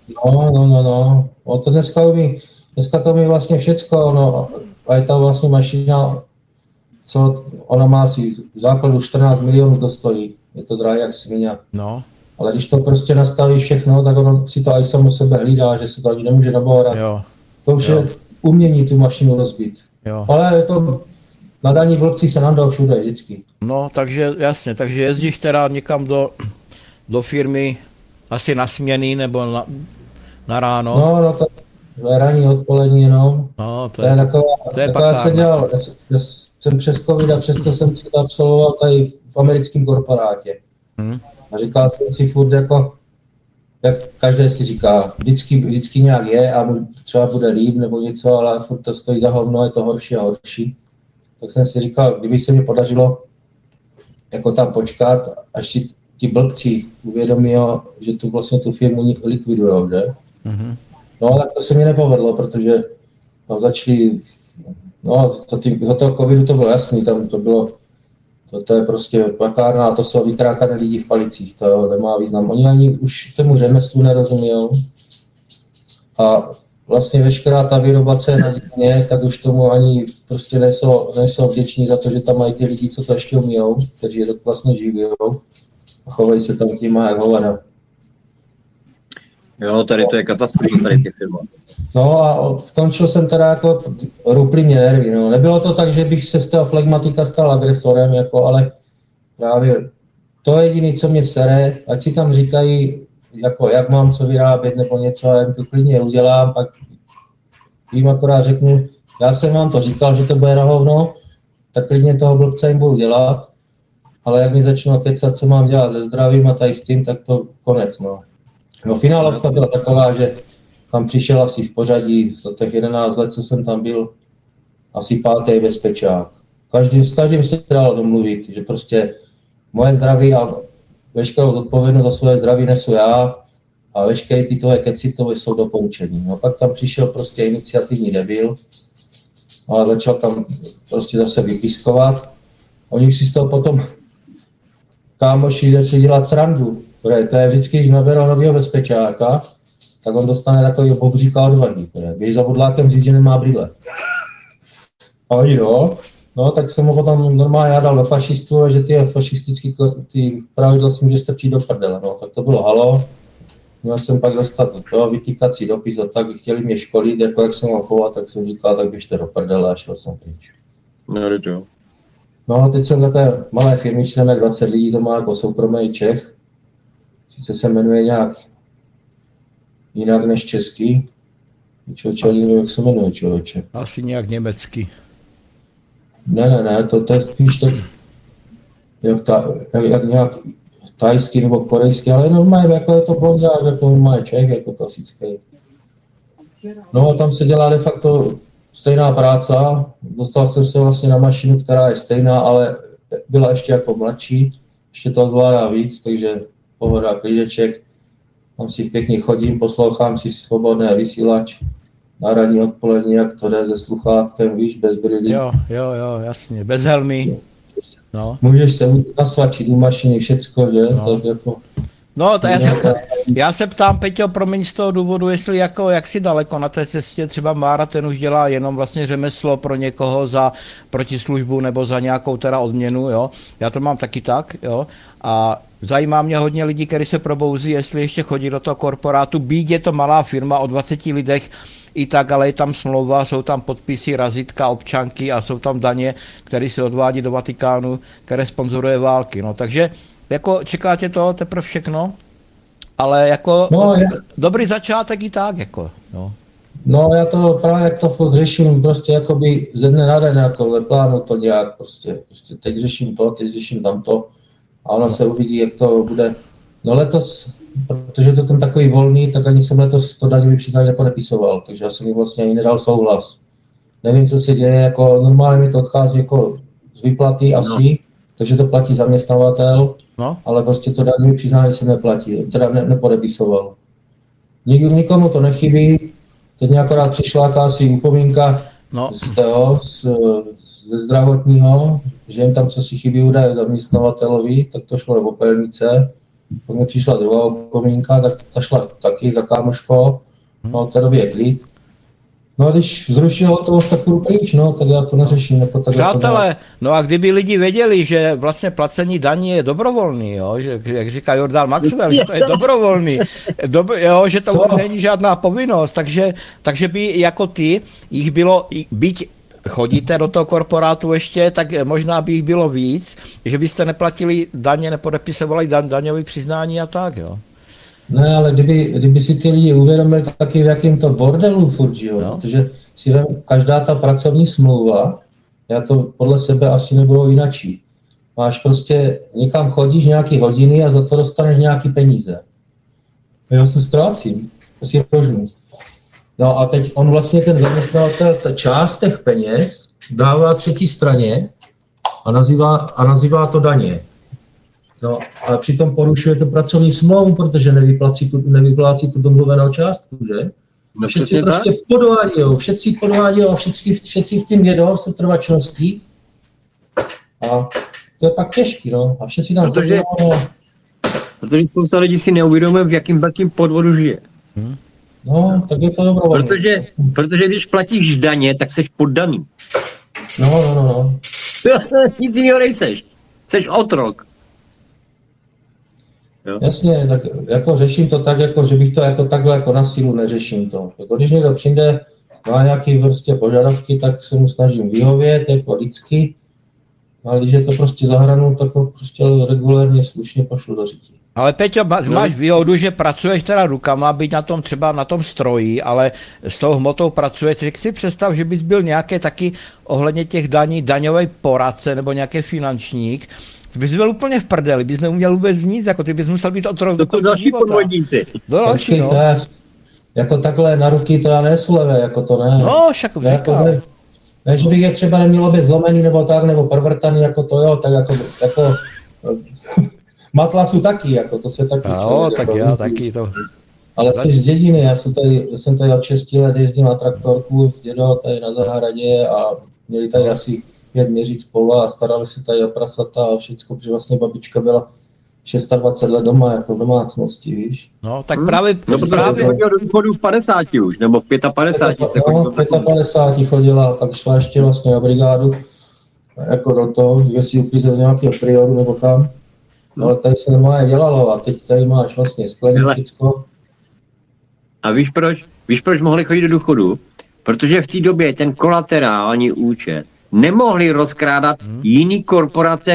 No. O to dneska to umí vlastně všecko, no. A je ta vlastně mašina, co ona má asi v základu 14 milionů to stojí. Je to drahé jak svině. No. Ale když to prostě nastaví všechno, tak ono si to i samo sebe hlídá, že se to ani nemůže nabourat. Jo. To už je umění tu mašinu rozbít. Jo. Ale jako nadaní vlobci se nám dal všude vždycky. No, takže jasně, takže jezdíš teda někam do firmy asi na směny nebo na ráno? No, to je ranní odpolední jenom. No, to je taková pakárna. se dělal. Já jsem přes covid a přesto jsem si to absolvoval tady v americkém korporátě. A říkal jsem si furt jako, jak každý si říká, vždycky nějak je a třeba bude líp nebo něco, ale furt to stojí za hovno, je to horší a horší. Tak jsem si říkal, kdyby se mi podařilo jako tam počkat, až si ti blbci uvědomí, že tu vlastně tu firmu likvidujou, že? No, tak to se mi nepovedlo, protože tam začali, za toho covidu to bylo jasný, tam to bylo, to je prostě pakárna, to jsou vykrákané lidi v palicích, to nemá význam. Oni ani už tomu řemeslu nerozumíjou a vlastně veškerá ta výroba, co je na dělně, tak už tomu ani prostě nejsou vděční za to, že tam mají ty lidi, co to ještě umíjou, kteří je to vlastně živijou a chovají se tam tím jak hovada. Jo, tady to je katastrofa, tady ty firmy. No a skončil jsem teda jako rupli mě nervy, no. Nebylo to tak, že bych se z toho flegmatika stal agresorem, jako, ale právě to je jediné, co mě sere, ať si tam říkají, jako, jak mám co vyrábět nebo něco, a jim to klidně udělám, pak jim akorát řeknu, já jsem vám to říkal, že to bude na hovno, tak klidně toho blbce jim budu dělat, ale jak mi začnou kecat, co mám dělat se zdravím a tady s tím, tak to konec, no. No finálovka byla taková, že tam přišel asi v pořadí, za těch 11 let, co jsem tam byl, asi 5. bezpečák. S každým se dalo domluvit, že prostě moje zdraví a veškerou odpovědnost za svoje zdraví nesu já a veškeré ty tvoje keci to jsou doporučení. No pak tam přišel prostě iniciativní debil a začal tam prostě zase vypiskovat. Oni si z toho potom kámoši začali dělat srandu. To je vždycky, když naberou nového bezpečáka, tak on dostane takový pobříka odvahy. Běž za bodlákem říct, že nemá brýle. A oni no, tak jsem ho potom normálně jádal do fašistů, že ty fašistický ty pravidla si může strčit do prdele. No, tak to bylo halo. Měl jsem pak dostat vytýkací dopis a tak chtěli mě školit, jako jak jsem ho chovat, tak jsem říkal, tak běžte do prdele a šel jsem pryč. No, teď jsem takové malé firmičné, jak 20 lidí, to má jako soukromý Čech. Sice se jmenuje nějak jinak než český. Člověče, nevím, jak se jmenuje člověče. Asi nějak německý. Ne, to je spíš tak, jak nějak tajský nebo korejský, ale normálně jako je to blonďák, jako normálně Čech, jako klasický. No a tam se dělá de facto stejná práce. Dostal jsem se vlastně na mašinu, která je stejná, ale byla ještě jako mladší. Ještě to zvládá víc, takže pohoda, klídeček. Tam si pěkně chodím, poslouchám si svobodné vysílač na ranní odpolední, jak to jde se sluchátkem, víš, bez brýlí. Jo, jasně, bez helmy. No. Můžeš se nasvačit u mašiny, všecko, že? No. Tak jako... No, to já se ptám, Peťo, promiň z toho důvodu, jestli jak si daleko na té cestě třeba Mára, ten už dělá jenom vlastně řemeslo pro někoho za protislužbu nebo za nějakou teda odměnu, jo. Já to mám taky tak, jo. A zajímá mě hodně lidí, kteří se probouzí, jestli ještě chodí do toho korporátu, byť je to malá firma o 20 lidech, i tak, ale je tam smlouva, jsou tam podpisy, razítka, občanky a jsou tam daně, které se odvádí do Vatikánu, které sponzoruje války, no. Takže jako čekáte to teprve všechno, ale jako dobrý začátek i tak, jako, no. No já to právě jak to furt řeším, prostě jakoby ze dne na den, jako ve plánu to dělat, prostě teď řeším to, teď řeším tamto a ono se uvidí, jak to bude. No letos, protože to tam takový volný, tak ani jsem letos to daňový přiznání nepodepisoval, takže já jsem mi vlastně ani nedal souhlas. Nevím, co se děje, jako normálně mi to odchází jako z výplaty asi, takže to platí zaměstnavatel, ale prostě to daňové přiznání se neplatí, teda nepodepisoval. Nikomu to nechybí, teď mě akorát přišla jakási upomínka ze zdravotního, že jim tam co si chybí údaje zaměstnavatelovi, tak to šlo do popelnice Pak mi přišla druhá upomínka, tak ta šla taky za kámoškou, no v té době je klid. No a když zrušil hotovost, tak půjdu pryč, no, tak já to neřeším. Jako tak Přátelé, no a kdyby lidi věděli, že vlastně placení daní je dobrovolný, jo, že, jak říká Jordan Maxwell, že to je dobrovolný, jo, že to není žádná povinnost, takže by jako ty, jich bylo, byť chodíte do toho korporátu ještě, tak možná by jich bylo víc, že byste neplatili daně, nepodepisovali daňové přiznání a tak, jo. Ne, ale kdyby si ty lidi uvědomili taky, v jakém to bordelu furt žijou, no. Protože si vem, každá ta pracovní smlouva, já to podle sebe asi nebudu jinačí. Máš prostě, někam chodíš nějaký hodiny a za to dostaneš nějaký peníze. Já se ztrácím, to si rožnu. No a teď on vlastně ten zaměstnavatel část těch peněz dává třetí straně a nazývá to daně. No, ale přitom porušuje to pracovní smlouvu, protože nevyplácí tu domluvenou částku, že? No, všetci prostě podvádějí a všetci v tím jedou se trvačností. A to je pak těžký, no. A všetci tam Protože spousta lidí si neuvědomuje, v jakým velkým podvodu žije. No, tak je to dobrovolné. Protože když platíš daně, tak seš poddaný. No. Nic jiného nejseš. Seš otrok. Jo. Jasně, tak jako řeším to tak, jako, že bych to jako takhle jako na sílu neřeším to. Jako, když někdo přijde, má nějaké prostě požadavky, tak se mu snažím vyhovět, jako vždycky. A když je to prostě za hranou, tak ho prostě regulérně slušně pošlu do řití. Ale Peťo, máš výhodu, že pracuješ teda rukama, byť na tom třeba na tom stroji, ale s tou hmotou pracuješ. Tak si představ, že bys byl nějaké taky ohledně těch daní, daňové poradce nebo nějaký finančník. Ty bys byl úplně v prdeli, bys neuměl vůbec nic, jako ty bys musel být otrok do konce života. Další, no. Jako takhle na ruky to já nesulevé, jako to ne. No, však jako ne, že bych je třeba neměl obě zlomený nebo tak, nebo provrtaný, jako to jo, tak jako matlasu taky, jako to se taky no, tak já taky to. Ale jsi z dědiny, já jsem tady od 6 let jezdil na traktorku s dědou tady na zahradě a měli tady asi 5 měříc pola a starali se tady o prasata a všecko, protože vlastně babička byla 26 let doma, jako v domácnosti, víš. No, tak právě... No, protože chodila do důchodu v 50 už, nebo v 55 se chodila. No, v 55 chodila, pak šla ještě vlastně na brigádu, jako do toho, že si uklízel nějakého prioru nebo kam. Ale tady se normálně dělalo a teď tady máš vlastně sklení všecko. A víš proč mohli chodit do důchodu? Protože v té době ten kolaterální účet nemohli rozkrádat jiný korporace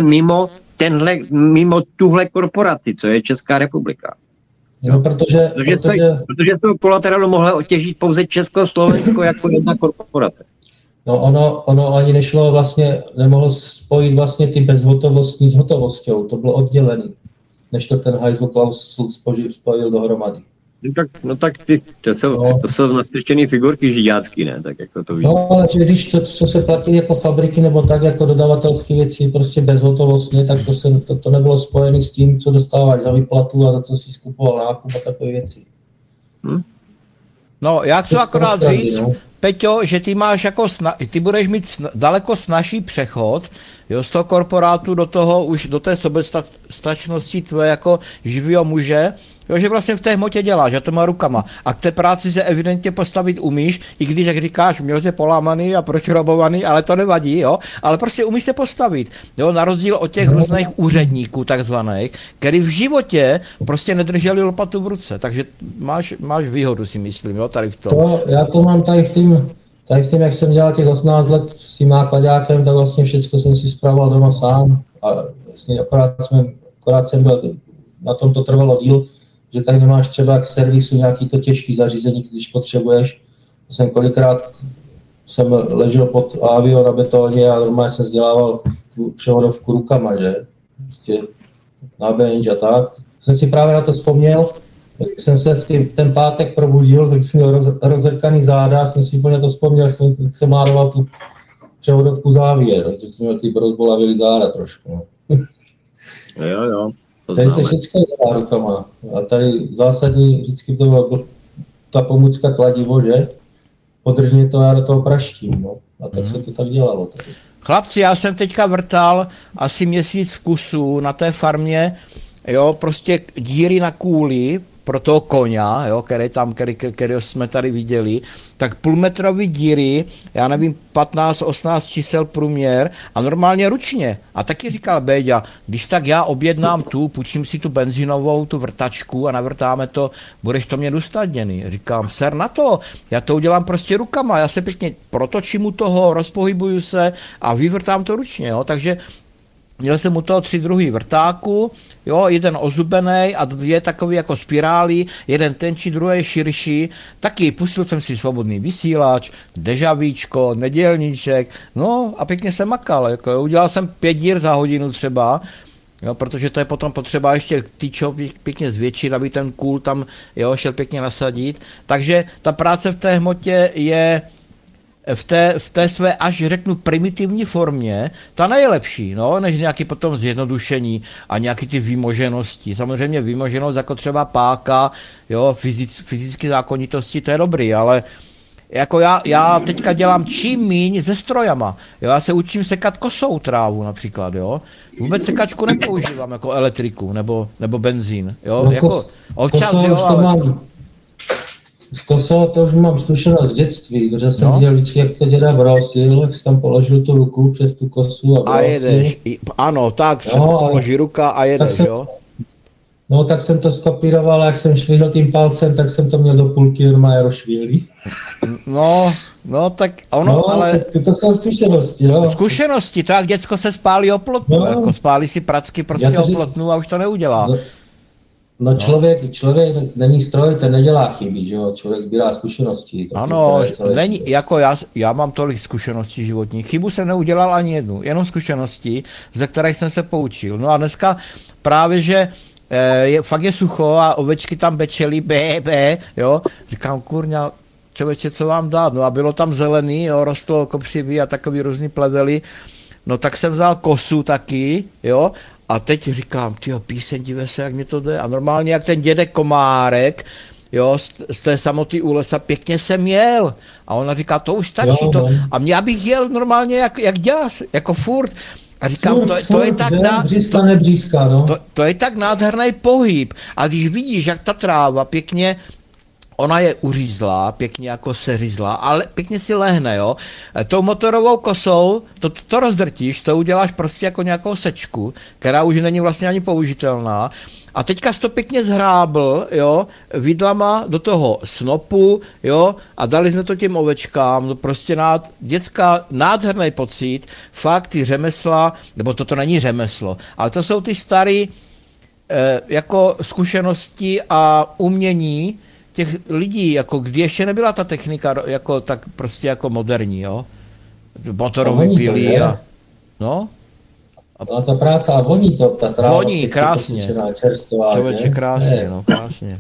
mimo tuhle korporaci, co je Česká republika. No, protože z toho kolaterálu mohla otěžit pouze Československo jako jedna korporace. No ono ani nešlo vlastně, nemohlo spojit vlastně ty bezhotovostní s hotovosťou, to bylo oddělený, než to ten Heisel Klaus spojil dohromady. No tak to jsou nastrčený figurky žiďácký, ne? Tak jako to víš. No, ale když to, co se platí jako fabriky nebo tak jako dodavatelské věci prostě bezhotovostně, tak to nebylo spojené s tím, co dostáváš za výplatu a za co si skupoval nákup a takové věci. No, já chci akorát říct, Peťo, že ty máš jako ty budeš mít daleko snazší přechod, jo, z toho korporátu do toho, už do té soběstačnosti tvoje jako živého muže, jo, že vlastně v té hmotě děláš, a to má rukama. A k té práci se evidentně postavit umíš, i když, jak říkáš, měl jsi polámaný a pročrobovaný, ale to nevadí, jo, ale prostě umíš se postavit, jo, na rozdíl od těch různých úředníků takzvaných, který v životě prostě nedrželi lopatu v ruce, takže máš výhodu, si myslím, jo, tady v tom. Já to mám tady v tím, jak jsem dělal těch 18 let s tím nákladákem, tak vlastně všechno jsem si spravoval doma sám a vlastně akorát jsem byl, na tom to trvalo díl, že tady nemáš třeba k servisu nějaký to těžký zařízení, když potřebuješ. Kolikrát jsem ležel pod avio na betoně a normálně jsem vzdělával tu převodovku rukama, že? Prostě na bench a tak. Jsem si právě na to vzpomněl, jak jsem se ten pátek probudil, tak jsem měl rozrkaný záda, jsem si úplně to vzpomněl, jak jsem mároval tu převodovku závěr, protože jsem měl ty rozbolavělý záda trošku. Jo. Tady se všechno dělá rukama. A tady zásadní vždycky to byla ta pomůcka kladivo, že? Podržně to, já do toho praštím, no. A tak se to tak dělalo. Tady. Chlapci, já jsem teďka vrtal asi měsíc v kusu na té farmě jo, prostě díry na kůli pro toho koňa, jo, který jsme tady viděli, tak půlmetrový díry, já nevím, 15-18 čísel průměr a normálně ručně. A taky říkal Béďa, když tak já objednám půjčím si tu benzínovou, tu vrtačku a navrtáme to, budeš to mě dostaděný. Říkám, ser na to, já to udělám prostě rukama, já se pěkně protočím u toho, rozpohybuju se a vyvrtám to ručně, jo, takže měl jsem u toho 3 druhy vrtáku, jo, jeden ozubený a 2 takový jako spirály, jeden tenčí, druhý širší. Taky pustil jsem si svobodný vysílač, dežavíčko, nedělníček, no a pěkně jsem makal. Jako, udělal jsem 5 dír za hodinu třeba, jo, protože to je potom potřeba ještě tyčo pěkně zvětšit, aby ten kůl tam šel pěkně nasadit. Takže ta práce v té hmotě je v té své, až řeknu, primitivní formě, ta nejlepší, no, než nějaký potom zjednodušení a nějaký ty výmoženosti. Samozřejmě výmoženost jako třeba páka, jo, fyzické zákonitosti, to je dobrý, ale jako já teďka dělám čím míň se strojama. Jo, já se učím sekat kosou trávu například, jo. Vůbec sekačku nepoužívám jako elektriku nebo benzín, jo. No, jako občas, jo, ale... Z kosou to už mám zkušenost z dětství, protože jsem viděl vždycky, jak to děda brosil, jak jsi tam položil tu ruku přes tu kosu a brosil. A jedeš, ano, tak, se položí ruka a jedeš, jo. No, tak jsem to skopíroval, jak jsem švihl tím palcem, tak jsem to měl do půlky normálně rozšvihlý. No, tak ono, no, ale... To jsou zkušenosti, no. Zkušenosti, to jak děcko se spálí o plotnu, no. Jako spálí si pracky prostě o plotnu a už to neudělá. No člověk není stroj, ten nedělá chyby, že jo, člověk sbírá zkušenosti. Ano, není, jako já mám tolik zkušeností životních, chybu jsem neudělal ani jednu, jenom zkušenosti, ze kterých jsem se poučil. No a dneska právě, že fakt je sucho a ovečky tam bečely, bé, jo, říkám, kurňa, člověče, co vám dát, no a bylo tam zelený, jo, rostlo kopřivy a takový různý plevely, no tak jsem vzal kosu taky, jo, a teď říkám, tyjo, píseň, dívej se, jak mi to jde. A normálně, jak ten dědek Komárek, jo, z té samoty u lesa, pěkně jsem jel. A ona říká, to už stačí. Jo, to. A mě bych jel normálně, jak děláš, jako furt. A říkám, to je tak to je tak nádherný pohyb. A když vidíš, jak ta tráva pěkně, ona je uřízlá, pěkně jako seřízlá, ale pěkně si lehne, jo. Tou motorovou kosou to rozdrtíš, to uděláš prostě jako nějakou sečku, která už není vlastně ani použitelná. A teďka jsi to pěkně zhrábl, jo, vidlama do toho snopu, jo, a dali jsme to těm ovečkám, to prostě dětská nádherný pocit, fakt ty řemesla, nebo toto není řemeslo, ale to jsou ty staré jako zkušenosti a umění těch lidí, jako kdy ještě nebyla ta technika jako tak prostě jako moderní, jo. Motorový pily a no. A ta práce a voní to, ta tráva. Voní, krásně. Člověče, krásně, no, krásně.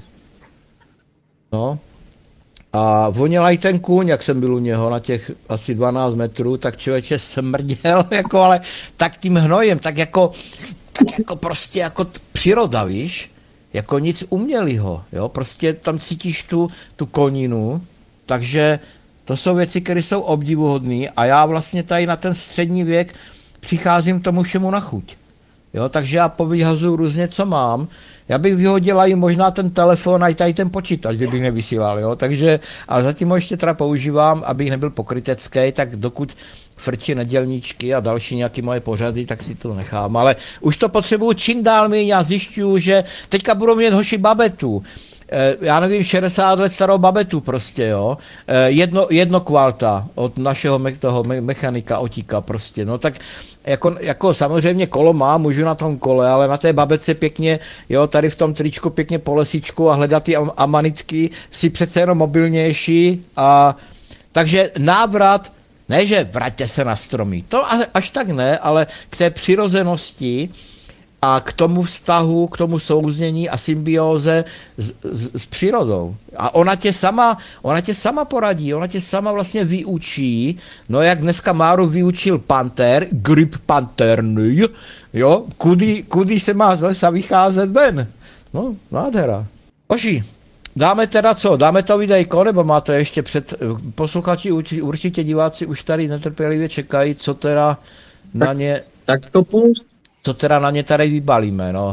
No. A voněl i ten kůň, jak jsem byl u něho na těch asi 12 metrů, tak člověče smrděl, jako, ale tak tím hnojem, tak jako prostě jako příroda, víš? Jako nic umělýho, jo, prostě tam cítíš tu koninu, takže to jsou věci, které jsou obdivuhodné a já vlastně tady na ten střední věk přicházím k tomu všemu na chuť, jo, takže já povyhazuju různě, co mám, já bych vyhodil i možná ten telefon a i tady ten počítač, kdybych nevysílal, jo, takže, ale zatím ho ještě teda používám, abych nebyl pokrytecký, tak dokud frčí nedělníčky a další nějaké moje pořady, tak si to nechám. Ale už to potřebuju čím dál méně, já zjišťuju, že teďka budou mít hoši babetu. Já nevím, 60 let starou babetu prostě, jo. Jedno kvalta od našeho toho mechanika Otíka prostě, no tak jako samozřejmě kolo má, můžu na tom kole, ale na té babece pěkně, jo, tady v tom tričku pěkně po lesičku a hledat ty amanitky si přece jenom mobilnější a takže návrat. Ne, že vraťte se na stromy, to až tak ne, ale k té přirozenosti a k tomu vztahu, k tomu souznění a symbióze s přírodou. A ona tě sama poradí, ona tě sama vlastně vyučí, no jak dneska Máru vyučil panter, grip panterný, jo, kudy se má z lesa vycházet ven. No, nádhera. Oši. Dáme teda co? Dáme to videjko, nebo máte ještě před... Posluchači, určitě diváci už tady netrpělivě čekají, co teda na ně... Tak to pust. Co teda na ně tady vybalíme, no.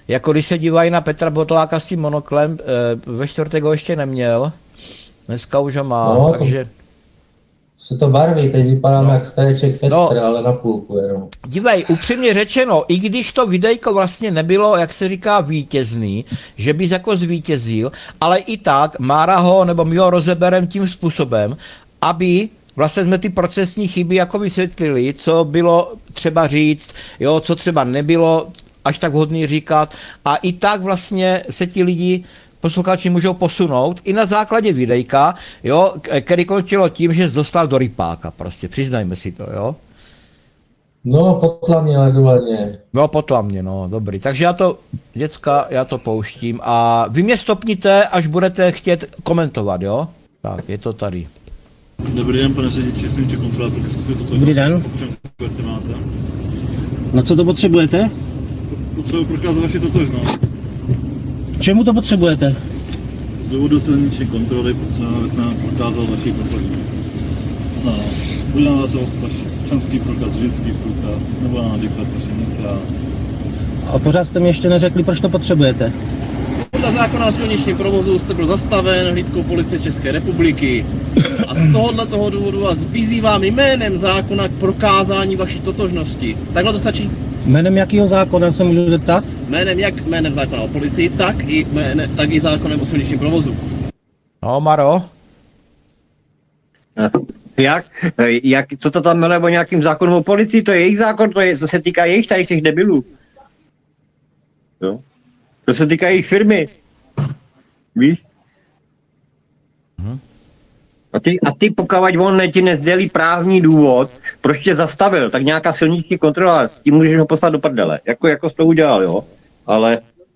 jako když se dívají na Petra Bodláka s tím monoklem, ve čtvrtek ho ještě neměl, dneska už ho má, No, takže... Se to barví, teď vypadám jak stareček Fester, ale na půlku jenom. Dívej, upřímně řečeno, i když to videjko vlastně nebylo, jak se říká, vítězný, že bys jako zvítězil, ale i tak Mára ho, nebo my ho rozeberem tím způsobem, aby vlastně jsme ty procesní chyby jako vysvětlili, co bylo třeba říct, jo, co třeba nebylo až tak vhodný říkat, a i tak vlastně se ti lidi, posluchači, můžou posunout i na základě videjka, jo, který končilo tím, že jsi dostal do rypáka, prostě, přiznajme si to, jo. No, potlamně, ale důvodně. No, potlamně, no, dobrý. Takže děcka, já to pouštím a vy mě stopníte, až budete chtět komentovat, jo? Tak, je to tady. Dobrý den, pane řidiči, jsem tě kontrolovat, protože si toto... Dobrý den. Občanku, jestli máte. Na co to potřebujete? Potřebuji prokázat vaši totožnost. K čemu to potřebujete? Z důvodu silniční kontroly potřebuji, abyste nám prokázal vaši totožnost. No, buď na to váš občanský průkaz, řidičský průkaz, nebo na diktat vaše iniciál. A pořád jste mi ještě neřekli, proč to potřebujete. Podle zákona o silničním provozu jste byl zastaven hlídkou policie České republiky a z toho důvodu vás vyzývám jménem zákona k prokázání vaší totožnosti. Takhle to stačí? Jménem jakého zákona se můžu zeptat? Jménem zákona o policii, tak i zákonem o silničním provozu. No, Maro? Jak, co to tam mele o nějakým zákonu o policii, to je jejich zákon, to se týká jejich těch debilů. Jo? To se týká jejich firmy. Víš? A ty pokud on ti nezdělí právní důvod, proč tě zastavil, tak nějaká silniční kontrola, tím můžeš ho poslat do prdele. Jako jsi to udělal, jo? Ale...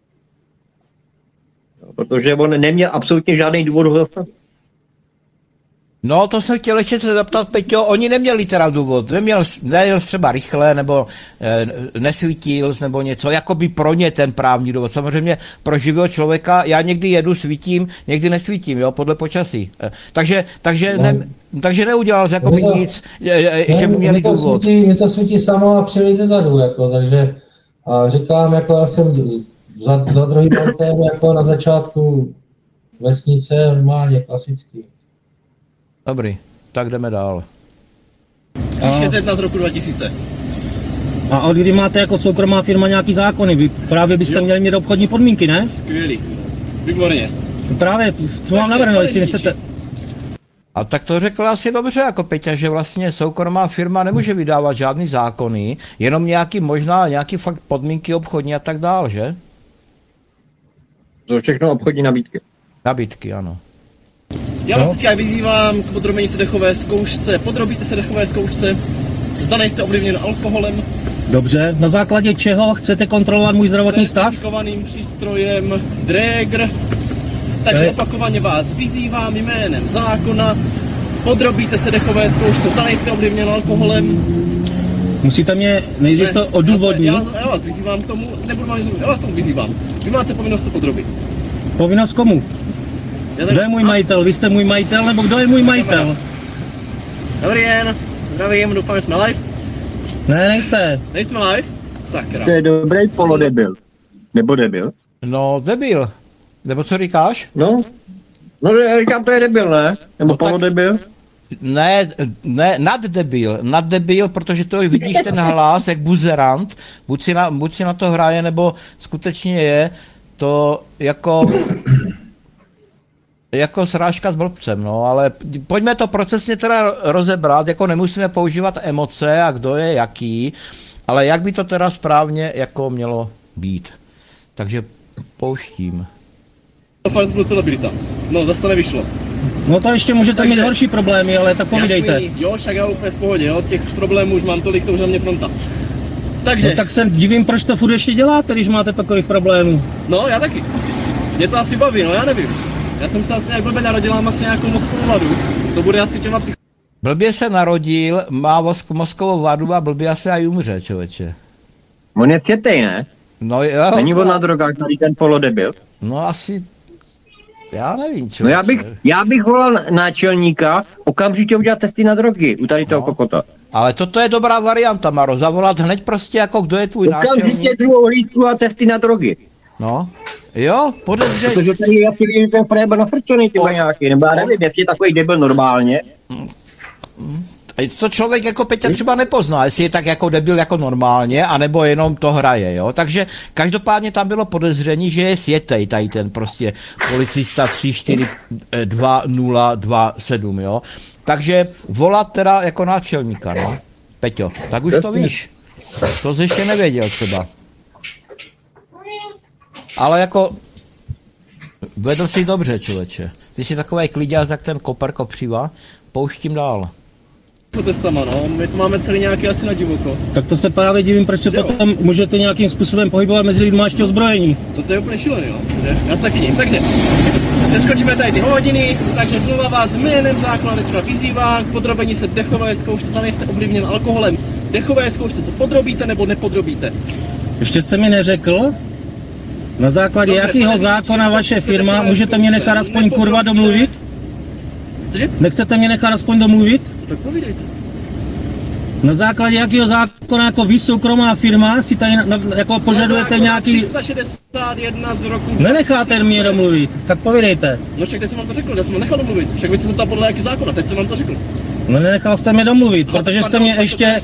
Protože on neměl absolutně žádný důvod ho zastavit. No, to jsem chtěl ještě se zeptat, Peťo, oni neměli teda důvod, nejel třeba rychle, nebo nesvítil, nebo něco, jako by pro ně ten právní důvod. Samozřejmě pro živého člověka, já někdy jedu, svítím, někdy nesvítím, jo, podle počasí. Takže neudělal jako by nic, že by měli důvod. Mě to svítí samo a přijeli ze zadu, jako, takže a říkám, jako já jsem za druhým autem, jako na začátku vesnice, normálně, klasický. Dobrý, tak jdeme dál. 361 z roku 2000. A od kdy máte jako soukromá firma nějaký zákony? Vy právě byste měli mít obchodní podmínky, ne? Skvělý. Výborně. Právě, co vám navrhnu, jestli nechcete... A tak to řekl asi dobře, jako Peťa, že vlastně soukromá firma nemůže vydávat žádný zákony, jenom nějaký fakt podmínky obchodní a tak dál, že? To všechno obchodní nabídky. Nabídky, ano. Já vás teďka vyzývám k podrobení se dechové zkoušce. Podrobíte se dechové zkoušce. Zda nejste ovlivněn alkoholem. Dobře, na základě čeho chcete kontrolovat můj zdravotní stav? Certifikovaným přístrojem Dräger. Takže opakovaně vás vyzývám jménem zákona. Podrobíte se dechové zkoušce. Zda nejste ovlivněn alkoholem. Musíte mě nejdřív to odůvodnit. Já vás vyzývám k tomu, nebudu vám vyzývat, já vás k tomu vyzývám. Vy máte povinnost se podrobit. Povinnost komu? Kdo je můj majitel? Vy jste můj majitel, nebo kdo je můj majitel? Dobrý den, zdravím, doufám, že jsme live. Ne, nejste. Nejsme live? Sakra. To je dobrý polodebil. Nebo debil? No, debil. Nebo co říkáš? No, já říkám, to je debil, ne? Nebo No tak- polodebil? Ne, naddebil, protože to vidíš ten hlas, jak buzerant, buď si na to hraje, nebo skutečně je to jako srážka s blbcem, no, ale pojďme to procesně teda rozebrat, jako nemusíme používat emoce a kdo je jaký, ale jak by to teda správně jako mělo být. Takže pouštím. Fakt byl celebrita. No, zase to nevyšlo. No to ještě můžete Takže- mít horší problémy, ale tak povídejte. Jasný, jo, však já úplně v pohodě, jo, těch problémů už mám tolik, to už na mě fronta. Takže, No tak se divím, proč to furt ještě děláte, když máte takových problémů. no já taky. Mě to asi baví, no já nevím. Já jsem se asi nějak blbě narodil, mám asi nějakou mozkovou vadu. To bude asi těma Blbě se narodil, má mozkovou vadu a blbě asi aj umře, člověče. On je světej, ne? No jo, Není on na drogách tady ten polodebil? no asi, já nevím, No člověče. já bych volal náčelníka okamžitě udělat testy na drogy u tady toho kokota. Ale toto je dobrá varianta, Maro, zavolat hned prostě jako kdo je tvůj náčelník. Okamžitě druhou hlídku a testy na drogy. No, jo, podezření. Protože ten je asi ten Fréber nafrčený tyba nějaký, nebo já nevím, jestli je takový debil normálně. To člověk jako Peťa třeba nepozná, jestli je tak jako debil jako normálně, anebo jenom to hraje, jo. Takže každopádně tam bylo podezření, že je sjetej tady ten prostě policista 342027, jo. Takže volat teda jako náčelníka, no. Peťo, tak už to víš. To jsi ještě nevěděl třeba. Ale jako vedl si dobře, člověče. Ty jsi takovej kliďák, jak ten koper kopřiva, pouštím dál. Protestama, no, my to máme celý nějaký asi na divoko. Tak to se právě divím, proč se potom můžete nějakým způsobem pohybovat mezi lidmi ještě ozbrojení. To je úplně šílený, no. Já se taky divím. Takže přeskočíme tady ty hodiny, takže znova vás jménem zákona teďka vyzývám k podrobení se dechové zkoušce, sami jste ovlivněn alkoholem. Dechové zkoušce se podrobíte nebo nepodrobíte? Ještě jste mi neřekl, na základě Dobře, jakého pane zákona Víčku, vaše se firma, dechové můžete mě nechat zkoušce aspoň kurva domluvit? Cože? Nechcete mě nechat aspoň domluvit? Tak povídejte. Na základě jakého zákona jako vy soukromá firma si tady jako požadujete nějaký... 361 z roku... Nenecháte mě domluvit, tak povídejte. No však teď jsem vám to řekl, já jsem vám nechal domluvit. Však vy jste se ptal podle jaký zákona, teď jsem vám to řekl. No nenechal jste mě domluvit, protože jste mě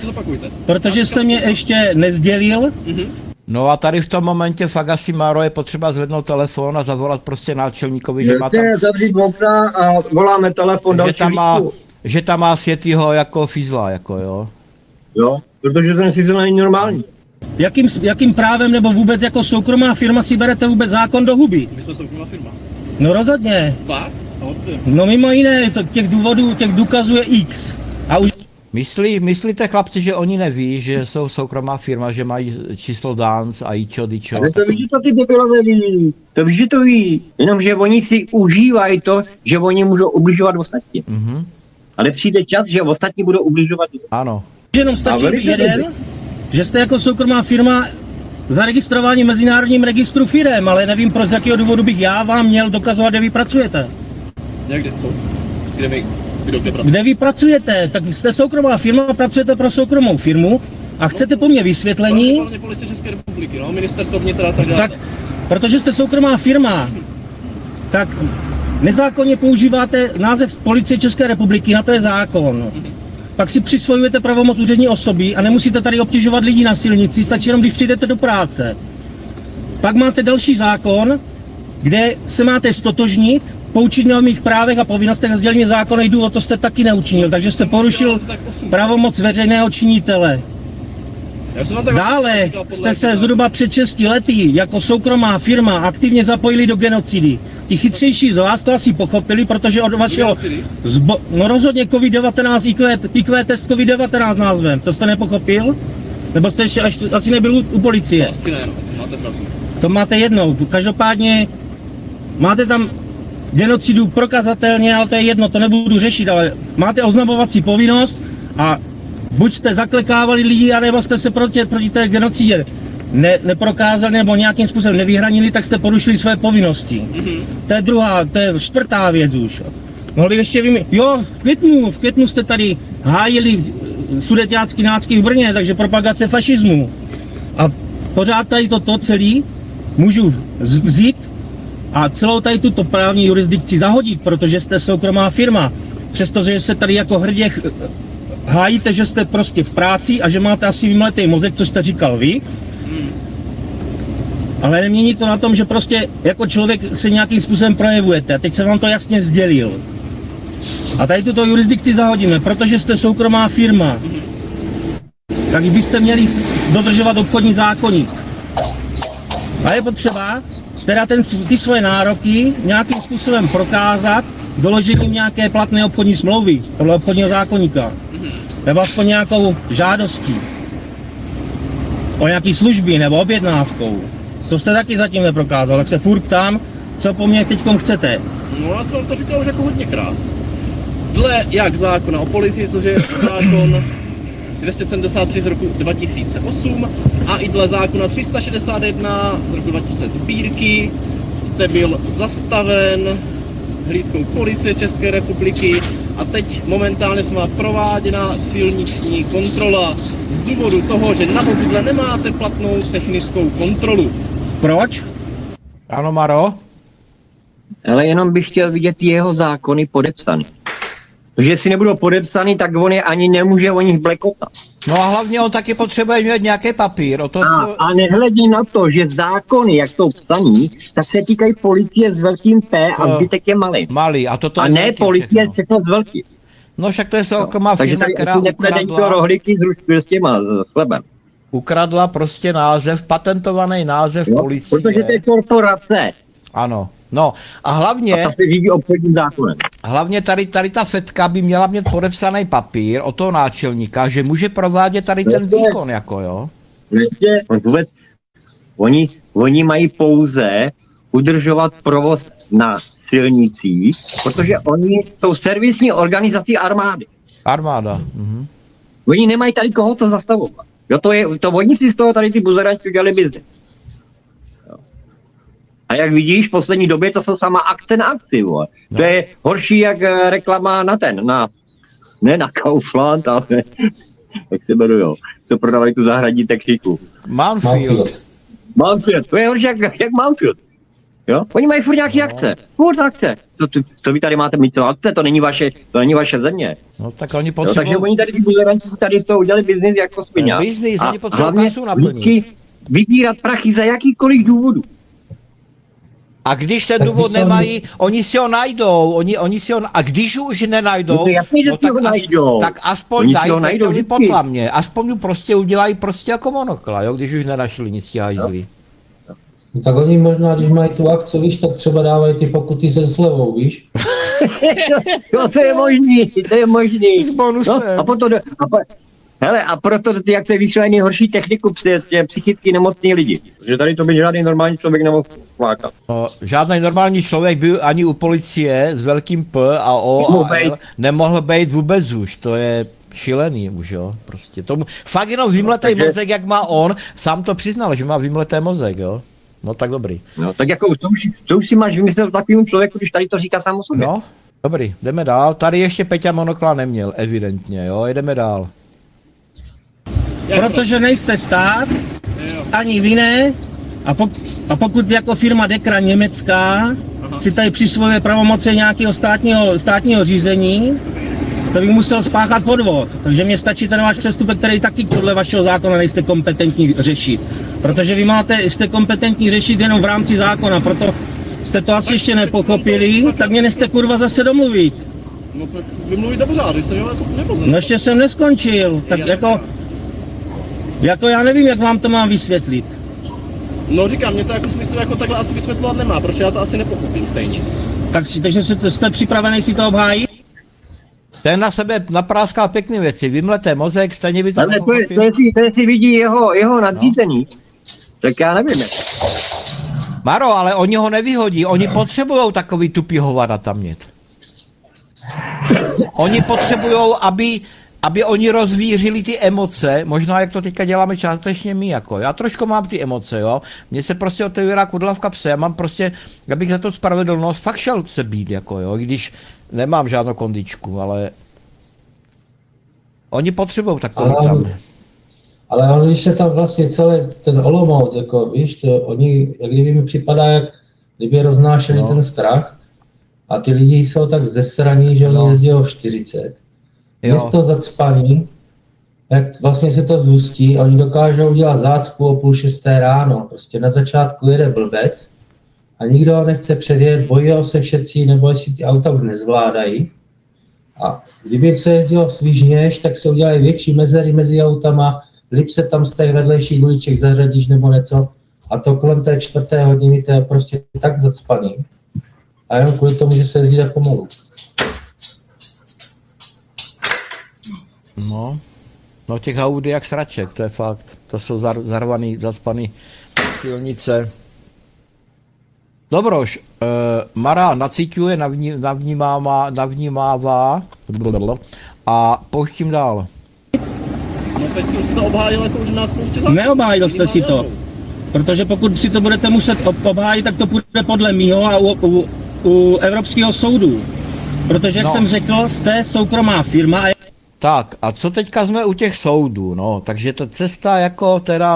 ještě nezdělil. No a tady v tom momentě fakt asi, Máro, je potřeba zvednout telefon a zavolat prostě náčelníkovi, že má tam... Zavřít okna a voláme telefon že tam má světýho jako fízla, jako jo. Jo, protože ten fízla není normální. Jakým právem nebo vůbec jako soukromá firma si berete vůbec zákon do huby? My jsme soukromá firma. No rozhodně. Fakt? No mimo jiné, těch důkazů je X. A už... Myslíte, chlapci, že oni neví, že jsou soukromá firma, že mají číslo dánc a ičo. Ale to víš, že to ty debilové ví. To víš, že to ví. Jenomže oni si užívají to, že oni můžou ubližovat ostatní. Mhm. Ale přijde čas, že ostatní budou ubližovat. Ano. Jenom stačí jeden, že jste jako soukromá firma zaregistrování v mezinárodním registru firem, ale nevím, z jakého důvodu bych já vám měl dokazovat, kde vy pracujete. Někde, co? Kde pracujete? Kde vy pracujete? Tak jste soukromá firma, pracujete pro soukromou firmu a chcete po mně vysvětlení. Hlavně Policie České republiky, no, ministerstvo vnitra a tak dále. Tak, protože jste soukromá firma, tak nezákonně používáte název Policie České republiky, na to je zákon. Pak si přisvojujete pravomoc úřední osoby a nemusíte tady obtěžovat lidi na silnici, stačí jenom, když přijdete do práce. Pak máte další zákon, kde se máte stotožnit, poučit mě o mých právech a povinnostech a sdělení zákona důvod, to jste taky neučinil, takže jste porušil pravomoc veřejného činitele. Dále jste se zhruba před 6 lety jako soukromá firma aktivně zapojili do genocidy. Ti chytřejší z vás to asi pochopili, protože od vašeho no rozhodně COVID-19, IQ test COVID-19 názvem, to jste nepochopil? Nebo jste ještě asi nebyl u policie? Asi ne, no, máte pravdu. To máte jednou, každopádně máte tam genocidu prokazatelně, ale to je jedno, to nebudu řešit, ale máte oznamovací povinnost a buď jste zaklekávali lidi, anebo jste se proti té genocidě neprokázali nebo nějakým způsobem nevyhranili, tak jste porušili své povinnosti. To je čtvrtá věc už. Mohli ještě jo, v květnu jste tady hájili sudetiácký nácky v Brně, takže propagace fašismu. A pořád tady toto celý můžu vzít a celou tady tuto právní jurisdikci zahodit, protože jste soukromá firma. Přestože se tady jako hrdě hájíte, že jste prostě v práci a že máte asi vymletý mozek, co jste říkal vy. Ale nemění to na tom, že prostě jako člověk se nějakým způsobem projevujete. A teď jsem vám to jasně sdělil. A tady tuto jurisdikci zahodíme, protože jste soukromá firma. Tak byste měli dodržovat obchodní zákoník. A je potřeba teda ty svoje nároky nějakým způsobem prokázat doložením nějaké platné obchodní smlouvy podle obchodního zákoníka. Nebo aspoň nějakou žádostí o nějaký služby nebo objednávkou. To jste taky zatím neprokázal, tak se furt ptám, co po mně teďkom chcete. No já jsem vám to říkal už jako hodněkrát. Dle jak zákona o policii, což je zákon 273 z roku 2008 a i dle zákona 361 z roku 2000 sbírky jste byl zastaven hlídkou Policie České republiky a teď momentálně se má prováděna silniční kontrola z důvodu toho, že na vozidle nemáte platnou technickou kontrolu. Proč? Ano, Maro? Ale jenom bych chtěl vidět jeho zákony podepsaný. Protože jestli nebudou podepsaný, tak on je ani nemůže o nich blekotat. No a hlavně on taky potřebuje mít nějaký papír. O to, A nehledí na to, že zákony, jak jsou psaný, tak se týkají policie s velkým P a zbytek je malý. malý. A, toto A je ne velký policie všechno. všechno z velký. No však to je soukromá Takže firma, tady která asi nepředeň to rohlíky s těma, s chlebem. ukradla prostě název, patentovaný název policie. Protože to je korporace. Ano. No a hlavně, A ta se řídí obchodním zákonem. hlavně tady ta Fedka by měla mít podepsaný papír od toho náčelníka, že může provádět tady ten výkon, jako jo. Prostě vůbec, oni mají pouze udržovat provoz na silnicích, protože oni jsou servisní organizací armády. Armáda. Mhm. Oni nemají tady koho to zastavovat. Jo, to oni si z toho tady ty buzerančky udělali biznes. Jo. A jak vidíš, v poslední době to jsou sama akce na akci, vole. No. To je horší jak reklama ne na Kaufland, ale jak se jmenujou, to prodávají tu zahradní techniku. Manfield. Manfield, to je horší jak Manfield. Jo? Oni mají furt nějaký akce, furt akce. To vy tady máte mít to akce, to není vaše země. No tak oni Jo, takže potřebují oni tady ty buzeranci tady z toho udělali biznis jako svině. biznis, A oni potřebují hlavně kasu naplnit. vždycky vybírat prachy za jakýkoliv důvodu. A když ten Tak důvod víš co, nemají, oni si ho najdou, oni si ho, a když už nenajdou, No to jasně, že si ho najdou. tak aspoň Oni si dají ho najdou pěťový vždycky. potlamě, aspoň mu prostě udělají prostě jako monokla, jo, když už nenašli nic hajzlí. No, tak oni možná, když mají tu akci, víš, tak třeba dávají ty pokuty se slevou, víš? No to je možný. S bonusem. No, a proto, jak to je vysílají nejhorší techniku psychicky nemocní lidi. Že tady to by žádný normální člověk nemohl flákat. No, žádný normální člověk byl ani u policie s velkým P a O Nemohl a bejt. L nemohl být vůbec už, to je šílený už, jo, prostě. Tomu, fakt jenom vymletej takže- mozek, jak má on, sám to přiznal, že má vymletý mozek, jo. No tak dobrý. No, tak jako to už si máš vymyslet takovému člověku, když tady to říká sám o sobě. No, dobrý, jdeme dál. Tady ještě Peťa monokla neměl, evidentně, jo, jdeme dál. Protože nejste stát, ani vy ne, a pokud jako firma Dekra německá si tady přisvojuje pravomoci nějakého státního řízení, to bych musel spáchat podvod. Takže mně stačí ten váš přestupek, který taky podle vašeho zákona nejste kompetentní řešit. Protože vy jste kompetentní řešit jenom v rámci zákona, proto jste to asi ještě nepochopili, tak mě nechte kurva zase domluvit. No tak vy mluvíte pořád, vy jste mě jako nepoznal. No ještě jsem neskončil, tak jako já nevím, jak vám to mám vysvětlit. No říkám, mě to jako smysl jako takhle asi vysvětlovat nemá, protože já to asi nepochopím stejně. Takže jste připravený si to obhájit? Ten na sebe napráskal pěkný věci, vymleté mozek, stejně by to Ale to jestli vidí jeho nadřízený, tak já nevím. Maro, ale oni ho nevyhodí, oni potřebují takový tupý hovada tam mít. Oni potřebují, aby oni rozvířili ty emoce, možná jak to teďka děláme částečně my, jako. Já trošku mám ty emoce, jo. Mně se prostě otevírá kudla v kapse, já mám prostě, abych za to spravedlnost fakt šel se být, jako jo, i když nemám žádnou kondičku, ale oni potřebují takový tam. Ale on, když se tam vlastně celý ten Olomouc, jako víš, to oni, jak kdyby mi připadá, jak kdyby roznášeli ten strach a ty lidi jsou tak zesraní, že oni jezdí o 40. Město zacpaný, jak vlastně se to zhustí, oni dokážou udělat zácpu o 5:30 ráno. Prostě na začátku jede blbec a nikdo ho nechce předjet, bojí ho se všetci, nebo jestli ty auta už nezvládají. A kdyby se jezdilo svižněž, tak se udělají větší mezery mezi autama, líp se tam z těch vedlejších uliček zařadíš nebo něco. A to kolem té 4. hodiny to je prostě tak zacpaný. A jenom kvůli tomu, že se jezdí tak pomalu. No těch Audi jak sraček, to je fakt. To jsou zarvaný, zacpaný silnice. Dobroš, Mara nacíťuje, navnímává a pouštím dál. No teď jsem si to obhájil jako už na spoustě zákonů. Neobhájil jste si to. Protože pokud si to budete muset obhájit, tak to půjde podle mýho a u Evropského soudu. Protože, jak jsem řekl, jste soukromá firma. Tak, a co teďka jsme u těch soudů, no, takže ta cesta jako teda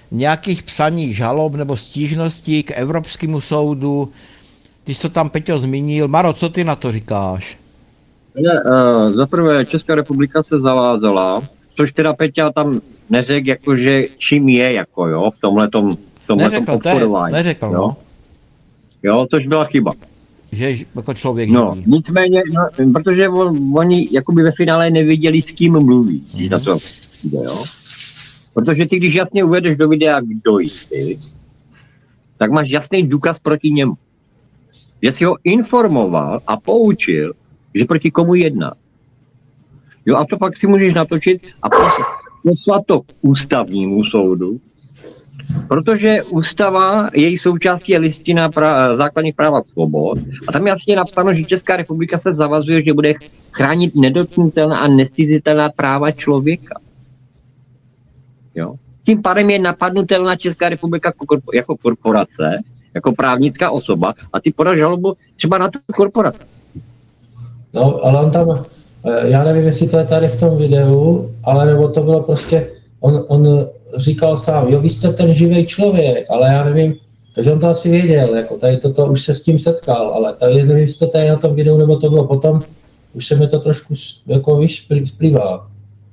nějakých psaní žalob nebo stížností k Evropskému soudu. Ty jsi to tam, Peťo, zmínil. Maro, co ty na to říkáš? Za prvé, Česká republika se zavázala, což teda Peťa tam neřekl, jakože čím je, jako jo, v tomhletom obchodování. Neřekl, jo? no. Jo, což byla chyba. Že jako člověk No, živí. nicméně, protože oni jakoby ve finále nevěděli, s kým mluví, když na to jde, jo. Protože ty, když jasně uvedeš do videa, kdo jsi, tak máš jasný důkaz proti němu. Že si ho informoval a poučil, že proti komu jedná. Jo, a to pak si můžeš natočit a poslat to k ústavnímu soudu, protože ústava, její součástí je listina základních práv a svobod a tam je jasně napsáno, že Česká republika se zavazuje, že bude chránit nedotknutelná a nezcizitelná práva člověka. Jo. Tím pádem je napadnutelná Česká republika jako korporace, jako právnická osoba a ty podáš žalobu třeba na tu korporaci. No, ale on tam, já nevím, jestli to je tady v tom videu, ale nebo to bylo prostě, on říkal sám, jo, vy jste ten živý člověk, ale já nevím, takže on to asi věděl, jako tady toto už se s tím setkal, ale tady nevím, jestli to tady na tom videu, nebo to bylo potom, už se mi to trošku jako splývá.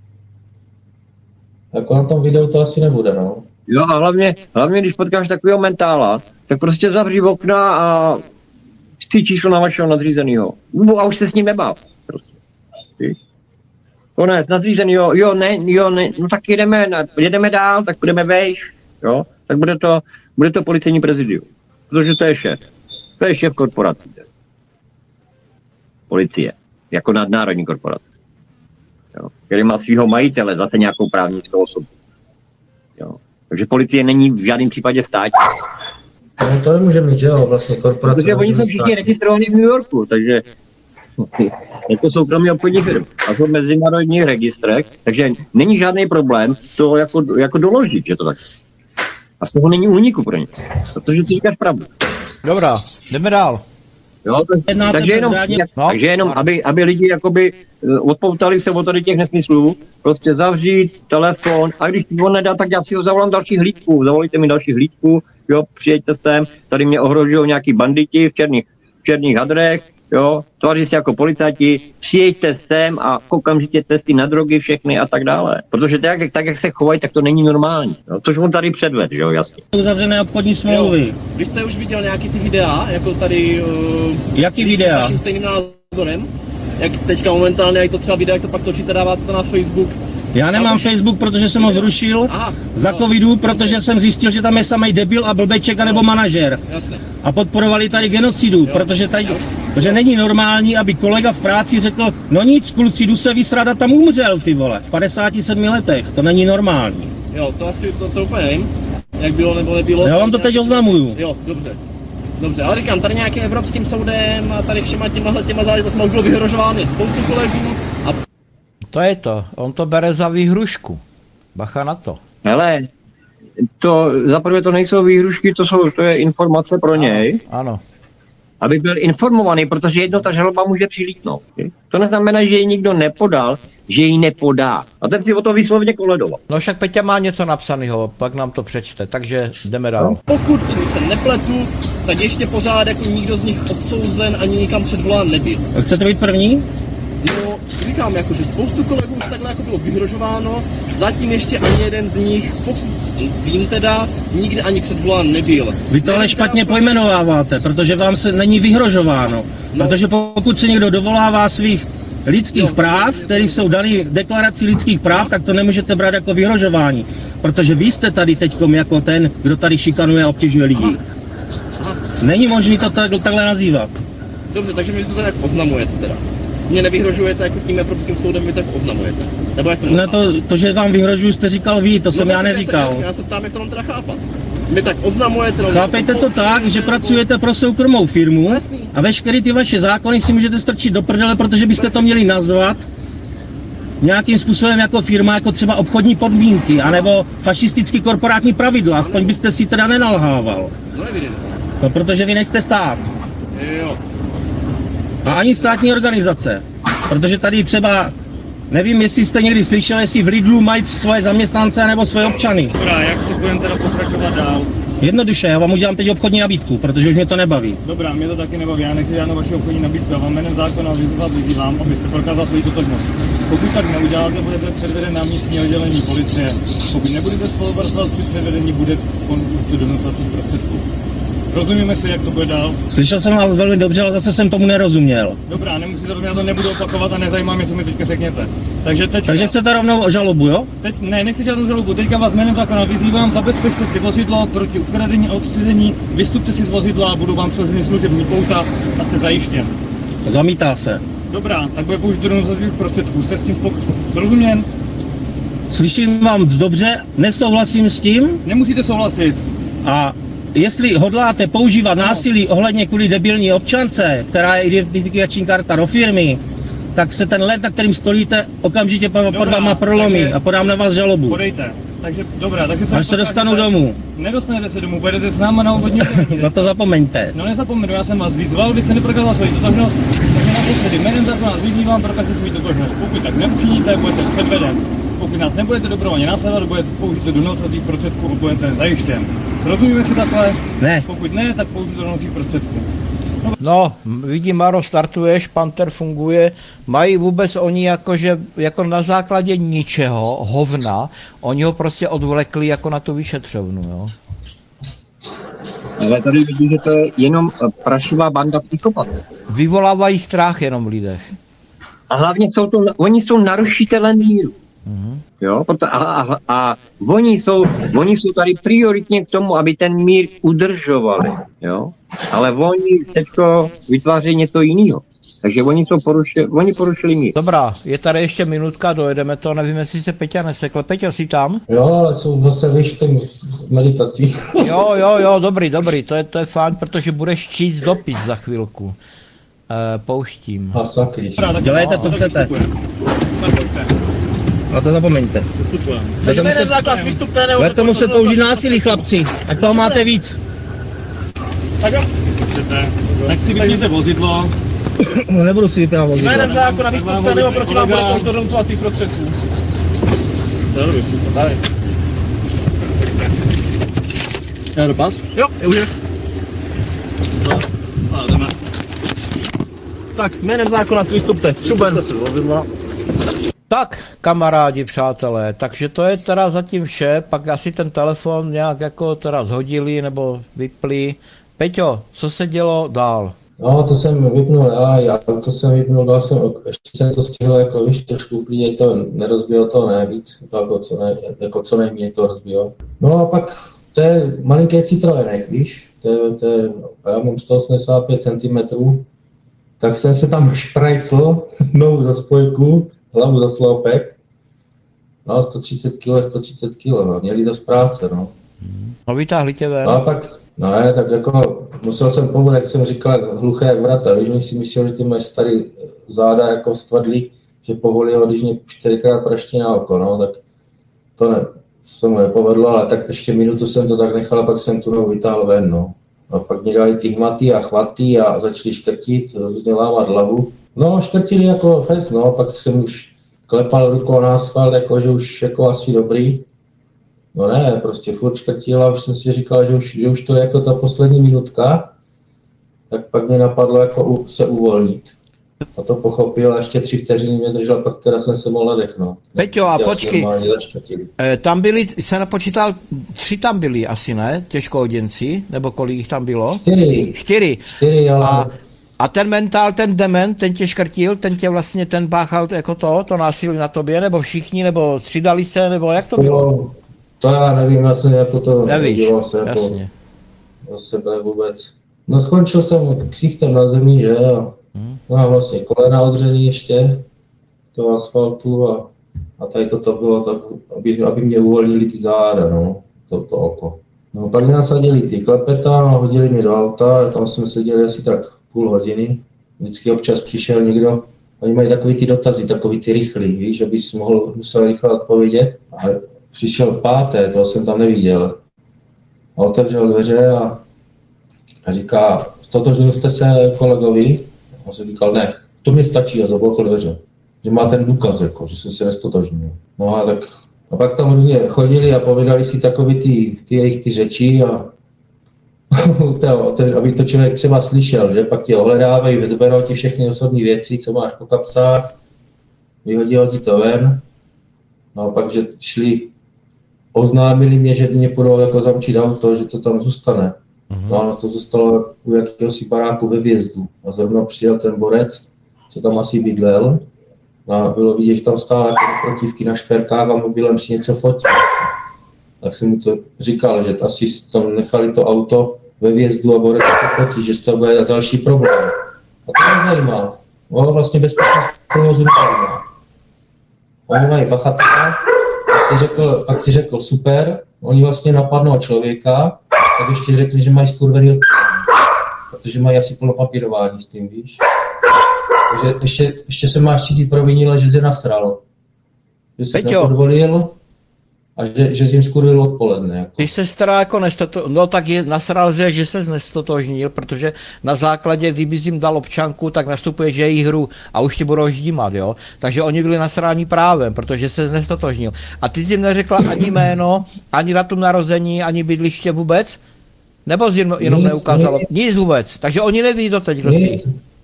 Jako na tom videu to asi nebude, no. Jo a hlavně když potkáš takového mentála, tak prostě zavří okna a ty číslo na vašeho nadřízenýho. A už se s ním nebál. Prostě. Konec, nadřízenýho, jo, ne, no tak jedeme dál, tak budeme vejš, jo, tak bude to policejní prezidium. Protože to je šéf. To je šéf korporace. Policie. Jako nadnárodní korporace. Jo, který má svého majitele, zase nějakou právnickou osobu. Jo. Takže policie není v žádném případě státní. No to nemůže mít, že jo, vlastně korporace. Protože oni jsou všichni registrovaní v New Yorku, takže jako soukromí obchodní firmy. A jsou v mezinárodních registrech, takže není žádný problém to jako doložit, že to tak. A z toho není úniku pro ně, protože ty říkáš pravdu. Dobrá, jdeme dál. Jo, takže jenom, aby lidi jakoby odpoutali se od tady těch nesmyslů, prostě zavřít telefon a když on nedá, tak já si ho zavolám další hlídku, zavolejte mi další hlídku, jo, přijeďte sem, tady mě ohrožují nějaký banditi v černých hadrech, jo, tváří se jako policajti, přijeďte sem a okamžitě testy na drogy všechny a tak dále. Protože tak jak se chovají, tak to není normální. Jo? Což on tady předvedl, jo, jasně. Uzavřené obchodní smlouvy. Jo. Vy jste už viděl nějaký ty videa, jako tady... Jaký videa? S vaším stejným názorem? Jak teďka momentálně, jak to třeba videa, jak to pak točíte, dáváte to na Facebook? Já nemám Facebook, protože jsem ho zrušil za covidu, protože jsem zjistil, že tam je samej debil a blbeček anebo manažer. Jasně. A podporovali tady genocidu, protože není normální, aby kolega v práci řekl, no nic, kluci, jdu se vysrat a tam umřel, ty vole, v 57 letech, to není normální. Jo, to asi, to úplně nevím, jak bylo nebo nebylo. Já vám to teď oznamuju. Jo, dobře, ale říkám, tady nějakým evropským soudem a tady všema těma záležitostmi už bylo vyhrožováno spoustu kolegů a... To je to, on to bere za výhrušku. Bacha na to. Hele, zaprvé to nejsou výhrušky, to je informace pro něj. Ano. Aby byl informovaný, protože jedno ta žaloba může přilítnout. To neznamená, že ji nikdo nepodal, že ji nepodá. A ten si o to výslovně koledoval. No však Peťa má něco napsaného, pak nám to přečte, takže jdeme dál. Pokud se nepletu, tak ještě pořád jako nikdo z nich odsouzen ani nikam předvolán nebyl. Chcete být první? No, říkám, jako, že spoustu kolegů už takhle jako bylo vyhrožováno, zatím ještě ani jeden z nich, pokud vím teda, nikdy ani předvolán nebyl. Vy to ale špatně pojmenováváte, protože vám se není vyhrožováno. No. Protože pokud se někdo dovolává svých lidských práv, které jsou dané v deklaraci lidských práv, tak to nemůžete brát jako vyhrožování. Protože vy jste tady teďkom jako ten, kdo tady šikanuje a obtěžuje lidi. Není možné to takhle nazývat. Dobře, takže mi to tak oznamujete teda. Mě nevyhrožujete jako tím Evropským soudem, vy tak oznamujete. Nebo jak to ne, to, že vám vyhrožuju, jste říkal vy, to jsem já neříkal. Já se ptám, jak to mám teda chápat. Vy tak oznamujete... Chápejte to tak, že pracujete pro soukromou firmu a veškeré ty vaše zákony si můžete strčit do prdele, protože byste to měli nazvat nějakým způsobem jako firma, jako třeba obchodní podmínky, anebo fašistický korporátní pravidla, aspoň byste si teda nenalhával. No evidentně. No, protože vy nejste stát. Jo. A ani státní organizace. Protože tady třeba Nevím, jestli jste někdy slyšeli, jestli v Lidlu mají svoje zaměstnance nebo svoje občany. Dobrá, jak to budeme teda pokračovat dál? Jednoduše, já vám udělám teď obchodní nabídku, protože už mě to nebaví. Dobrá, mě to taky nebaví, já nechci žádnou vaši obchodní nabídku, já vám jménem zákona vyzývám, abyste prokázal svoji totožnost. Pokud tak neuděláte, budete předveden na místní oddělení policie. Pokud nebudete spolupracovat při předvedení, bude konflikt donucovacích prostředků. Rozumíme si, jak to bude dál? Slyšel jsem vás velmi dobře, ale zase jsem tomu nerozuměl. Dobrá, nemusíte rozumět, já to nebudu opakovat a nezajímá mě, co mi teďka řekněte. Takže chcete rovnou žalobu, jo? Teď ne, nechci žádnou žalobu, teďka vás jménem zákona vyzývám, zabezpečte si vozidlo proti ukradení a odcizení, vystupte si z vozidla a budou vám přiloženy služební pouta a jste zajištěn. Zamítá se. Dobrá, tak bude použít do donucovacích prostředků, jste s tím rozuměn? Slyším vám dobře, nesouhlasím s tím Nemusíte souhlasit. a jestli hodláte používat násilí ohledně kvůli debilní občance, která je identifikační karta do firmy, tak se ten led, na kterým stolíte, okamžitě pod váma prolomí a podám na vás žalobu. Podejte. Takže dobrá, takže Až se dostanu domů. Nedostanete se domů, pojedete s náma na úvodní oddělení. No to zapomeňte. No nezapomenu, já jsem vás vyzval, vy se neprokázal svoji totožnost, takže naposledy jménem zákona vás vyzývám, prokažte svoji totožnost. Pokud tak neučiníte, budete předveden. Pokud nás nebudete dobrovolně následovat, budete použít do donucovacích prostředků a budete zajištěn. Rozumíme si takhle? Ne. Pokud ne, tak použít do donucovacích prostředků. No, vidím, Maro, startuješ, Panther funguje, mají vůbec oni jako na základě ničeho, hovna, oni ho prostě odvlekli jako na tu vyšetřovnu, jo. Ale tady vidím, že to je jenom prašivá banda psychopatů. Vyvolávají strach jenom v lidech. A hlavně oni jsou narušitelé míru. Jo, a oni jsou tady prioritně k tomu, aby ten mír udržovali, jo. Ale oni teďko vytváří něco jiného. Takže oni porušili mír. Dobrá, je tady ještě minutka, dojedeme to, nevím, jestli se Peťa nesekl. Peťo, jsi tam? Jo, ale jsou zase vyštěm meditací. Jo, dobrý, to je fajn, protože budeš číst dopis za chvilku. Pouštím. A sakry. Dělejte, co chcete. No to zapomeňte. Takže jménem zákona vystupte, nebo... Budete muset použít násilí, chlapci, ať toho máte víc. Tak jo. Tak si vypněte vozidlo. Nebudu si vypínat vozidlo. Jménem zákona vystupte, nebo proti vám bude použít do donucovacích prostředků. Tady. Já do pas? Jo, už je. Tak, jménem zákona si vystupte. Šuben. Tak, kamarádi, přátelé, takže to je teda zatím vše, pak asi ten telefon nějak jako teda zhodili nebo vypli. Peťo, co se dělo dál? No, to jsem vypnul to jsem vypnul, ještě jsem to stihl, jako víš, trošku uklidně to nerozbilo to, ne víc, to jako co nejméně to rozbilo. No a pak to je malinký Citroenek, víš, já mám 185 cm, tak jsem se tam šprajcl, nohu za spojku, hlavu za sloupek, no 130 kg, no, měli dost práce, no. No vytáhli tě ven. No a pak, no ne, tak jako musel jsem pomoct, jak jsem říkal, hluché jak vrata, víš, oni si mysleli, že ty moje starý záda jako stvrdlí, že povolí ho, když mě 4krát praští na oko, no, tak to ne, se mu nepovedlo, ale tak ještě minutu jsem to tak nechal a pak jsem tu nohu vytáhl ven, no. A pak mě dali ty hmaty a chvaty a začali škrtit, různě lámat hlavu. No, škrtili jako fest, no, pak jsem už klepal rukou na asfalt, jako, že už jako asi dobrý. No ne, prostě furt škrtil a už jsem si říkal, že už to je jako ta poslední minutka, tak pak mě napadlo jako se uvolnit. A to pochopil a ještě 3 vteřiny mě držel, pak teda jsem se mohl nadechnout. Peťo, a počkej, tam byli, jsem napočítal, 3 tam byli asi, ne? Těžkohoděnci, nebo kolik jich tam bylo? 4. Ale... A ten mentál, ten dement, ten tě škrtil, ten páchal jako to násilí na tobě, nebo všichni, nebo střídali se, nebo jak to bylo? No, to já nevím, vlastně jako to nevíš, se jako jasně. Do sebe vůbec. No skončil jsem ksichtem na zemi, že jo. No a vlastně kolena odřený ještě do asfaltu a tady toto bylo tak, aby mě uvolnili ty záda, no, to oko. No pak mě nasadili ty klepeta, hodili mě do auta, tam jsme seděli asi tak půl hodiny. Vždycky občas přišel někdo, oni mají takový ty dotazy, takový ty rychlý, víš, abys musel rychle odpovědět. A přišel 5., toho jsem tam neviděl. A otevřel dveře a říká, stotožnil jste se kolegovi? A jsem říkal, ne, to mi stačí a zabouchl dveře. že má ten důkaz, jako, že jsem se nestotožnil. No a pak tam různě chodili a povídali si takový ty jejich ty řeči a aby to člověk třeba slyšel, že pak tě ohledávají, vyzberou ti všechny osobní věci, co máš po kapsách, vyhodilo ti to ven, no a pak, že oznámili mě, že mě budou jako zamčit auto, že to tam zůstane. No a to zůstalo u jakéhosi baráku ve Vjezdu a zrovna přijel ten borec, co tam asi bydlel, a bylo vidět, že tam stál jako protivky na šperkách a mobilem si něco fotil. Tak jsem mu to říkal, že asi tam nechali to auto ve Vjezdu a borec to fotí, že z toho bude další problém. A to mě zajímá. No vlastně bezpečnost provozu nezajímá. Oni mají pachatele, pak ti řekl super, oni vlastně napadnou člověka, tak ještě řekli, že mají skurvený odpovědný, protože mají asi plno papírování s tím, víš. Takže ještě se máš cítit provinile, že jsi nasral. Že jsi nepodvolil a že jsi jim skurvil odpoledne. Jako. Ty se stará jako no tak nasral se, že ses nestotožnil, protože na základě, kdyby jsi jim dal občanku, tak nastupuje, že její hru a už ti budou ždímat, jo. Takže oni byli nasráni právem, protože se nestotožnil. A ty jsi jim neřekla ani jméno, ani datum narození, ani bydliště vůbec? Nebo jsi jenom neukázalo? Nic vůbec. Takže oni neví doteď, kdo jsi.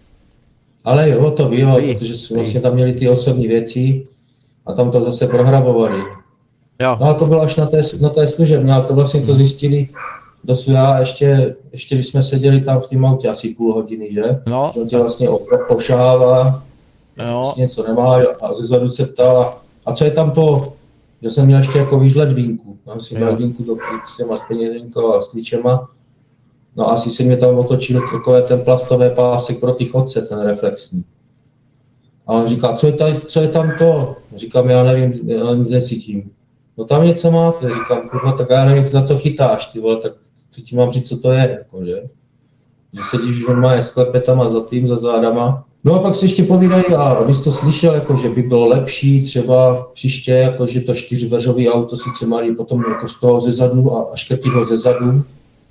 Ale jo, to ví, protože vlastně tam měli ty osobní věci a tam to zase prohrabovali. Jo. No a to bylo až na té služebně, ale to vlastně to zjistili dosud já, ještě když jsme seděli tam v tom autě asi půl hodiny, že? No. Že on tě vlastně ošahává, vlastně něco nemá a zezadu se ptal, a co je tam to, že jsem měl ještě jako výžlet vínku, tam si měl vínku do klíčema s peněženkou a s klíčema, no asi se mě tam otočil takové ten plastové pásek pro ty chodce, ten reflexní. A on říká, co je tam to? Říkám, já nevím, já nic necítím. No tam něco máte, říkám, kurva, tak já nevím, na co chytáš, ty vole, tak co ti mám říct, co to je, jako, že? Že sedíš normálně s klepetama za tím, za zádama. No a pak si ještě povídají, a vy jsi to slyšel, jako, že by bylo lepší třeba příště, jako, že to 4dveřový auto sice mají potom jako z toho zezadu a škrtit ho zezadu.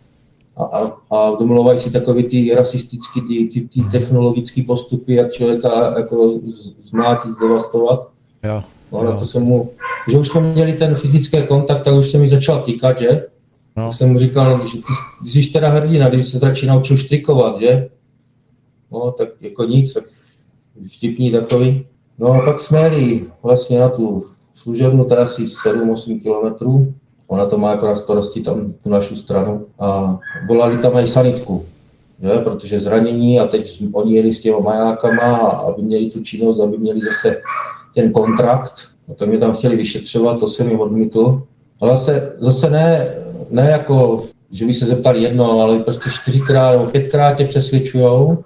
A domlouvají si takový ty rasistický, ty technologické postupy, jak člověka jako zmátit, zdevastovat. Jo. No, na to jsem mu, že už jsme měli ten fyzický kontakt, tak už se mi začal týkat, že? No. Tak jsem mu říkal, že ty jsi teda hrdina, když se radši naučil štrikovat, že? No, tak jako nic, tak vtipný takový. No a pak jsme jeli vlastně na tu služebnu, teda asi 7-8 kilometrů. Ona to má jako na starosti tam tu našu stranu a volali tam i sanitku, že? Protože zranění a teď oni jeli s těma majákama, aby měli tu činnost, aby měli zase ten kontrakt, no to mě tam chtěli vyšetřovat, to jsem jim odmítl. Ale zase ne jako, že by se zeptali jedno, ale prostě 4krát nebo 5krát tě přesvědčujou,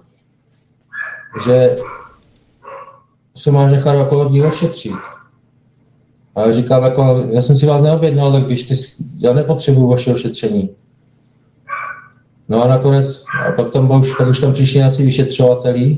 že se máš nechat jako od nich ošetřit. A já říkám, jako, já jsem si vás neobjednal, tak běžte, já nepotřebuju vaše ošetření. No a nakonec, a pak už tam přišli nějací vyšetřovatelí,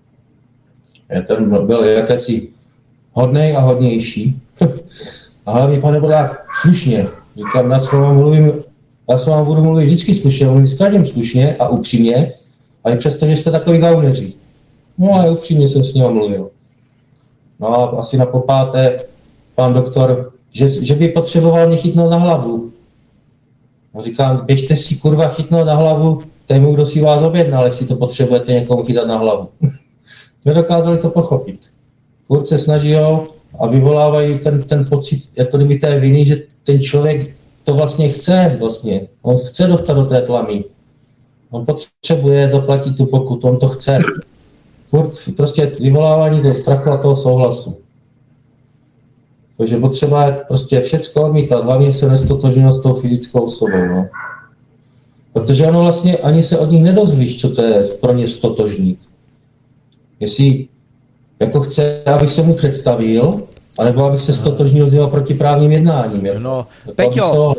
ten byl jakési hodnej a hodnější. A hlavně, pane Bodák, slušně. Říkám, já s vámi budu mluvit vždycky slušně, mluvím s každým slušně a upřímně, ale přesto, že jste takový gauneři. No ale upřímně jsem s ním mluvil. No a asi na popáté pan doktor, že by potřeboval mě chytnout na hlavu. A říkám, běžte si kurva chytnout na hlavu tému, kdo si vás objednal, jestli to potřebujete někomu chytat na hlavu. Nedokázali to pochopit. Furt se snaží a vyvolávají ten pocit, jako kdyby té viny, že ten člověk to vlastně chce. On chce dostat do té tlamy. On potřebuje zaplatit tu pokutu, on to chce. Furt prostě vyvolávání toho strachu a toho souhlasu. Takže potřeba je prostě všecko odmítat, hlavně se nestotožňovat s tou fyzickou osobou. No. Protože ono vlastně ani se od nich nedozvíš, co to je pro ně stotožnit. Jestli jako chce, abych se mu představil, anebo abych se stotožnil s jeho protiprávním jednáním. Jako. No, Peťo,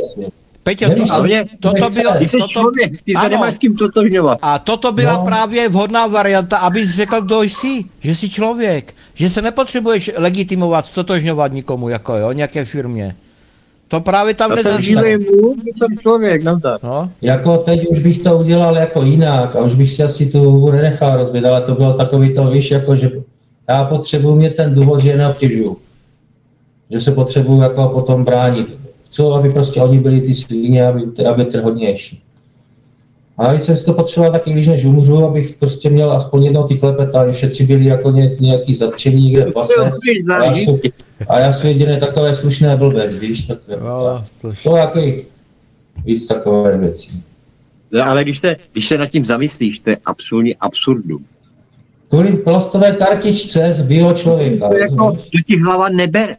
toto byla právě vhodná varianta, abys řekl, kdo jsi, že jsi člověk, že se nepotřebuješ legitimovat, stotožňovat nikomu, jako jo, nějaké firmě. To právě tam nezačíná. Jsem člověk, nazdar. No? Jako teď už bych to udělal jako jinak a už bych si asi tu nenechal rozbít, ale to bylo takový to, víš, jako že já potřebuji mít ten důvod, že je neobtěžuju. Že se potřebuju jako potom bránit. Co, aby prostě oni byli ty svině, aby ten hodnější. A když jsem si to potřeboval taky, když než umřu, abych prostě měl aspoň jednou ty klepeta, aby všetci byli jako nějaký zatčení někde v base. A já jsem jediný takové slušné blbec, víš, tak to jaký víc takové věcí. Ale když se nad tím zamyslíš, to je absolutně absurdum. Kvůli plastové kartičce zbýho člověka. To ti hlava nebere.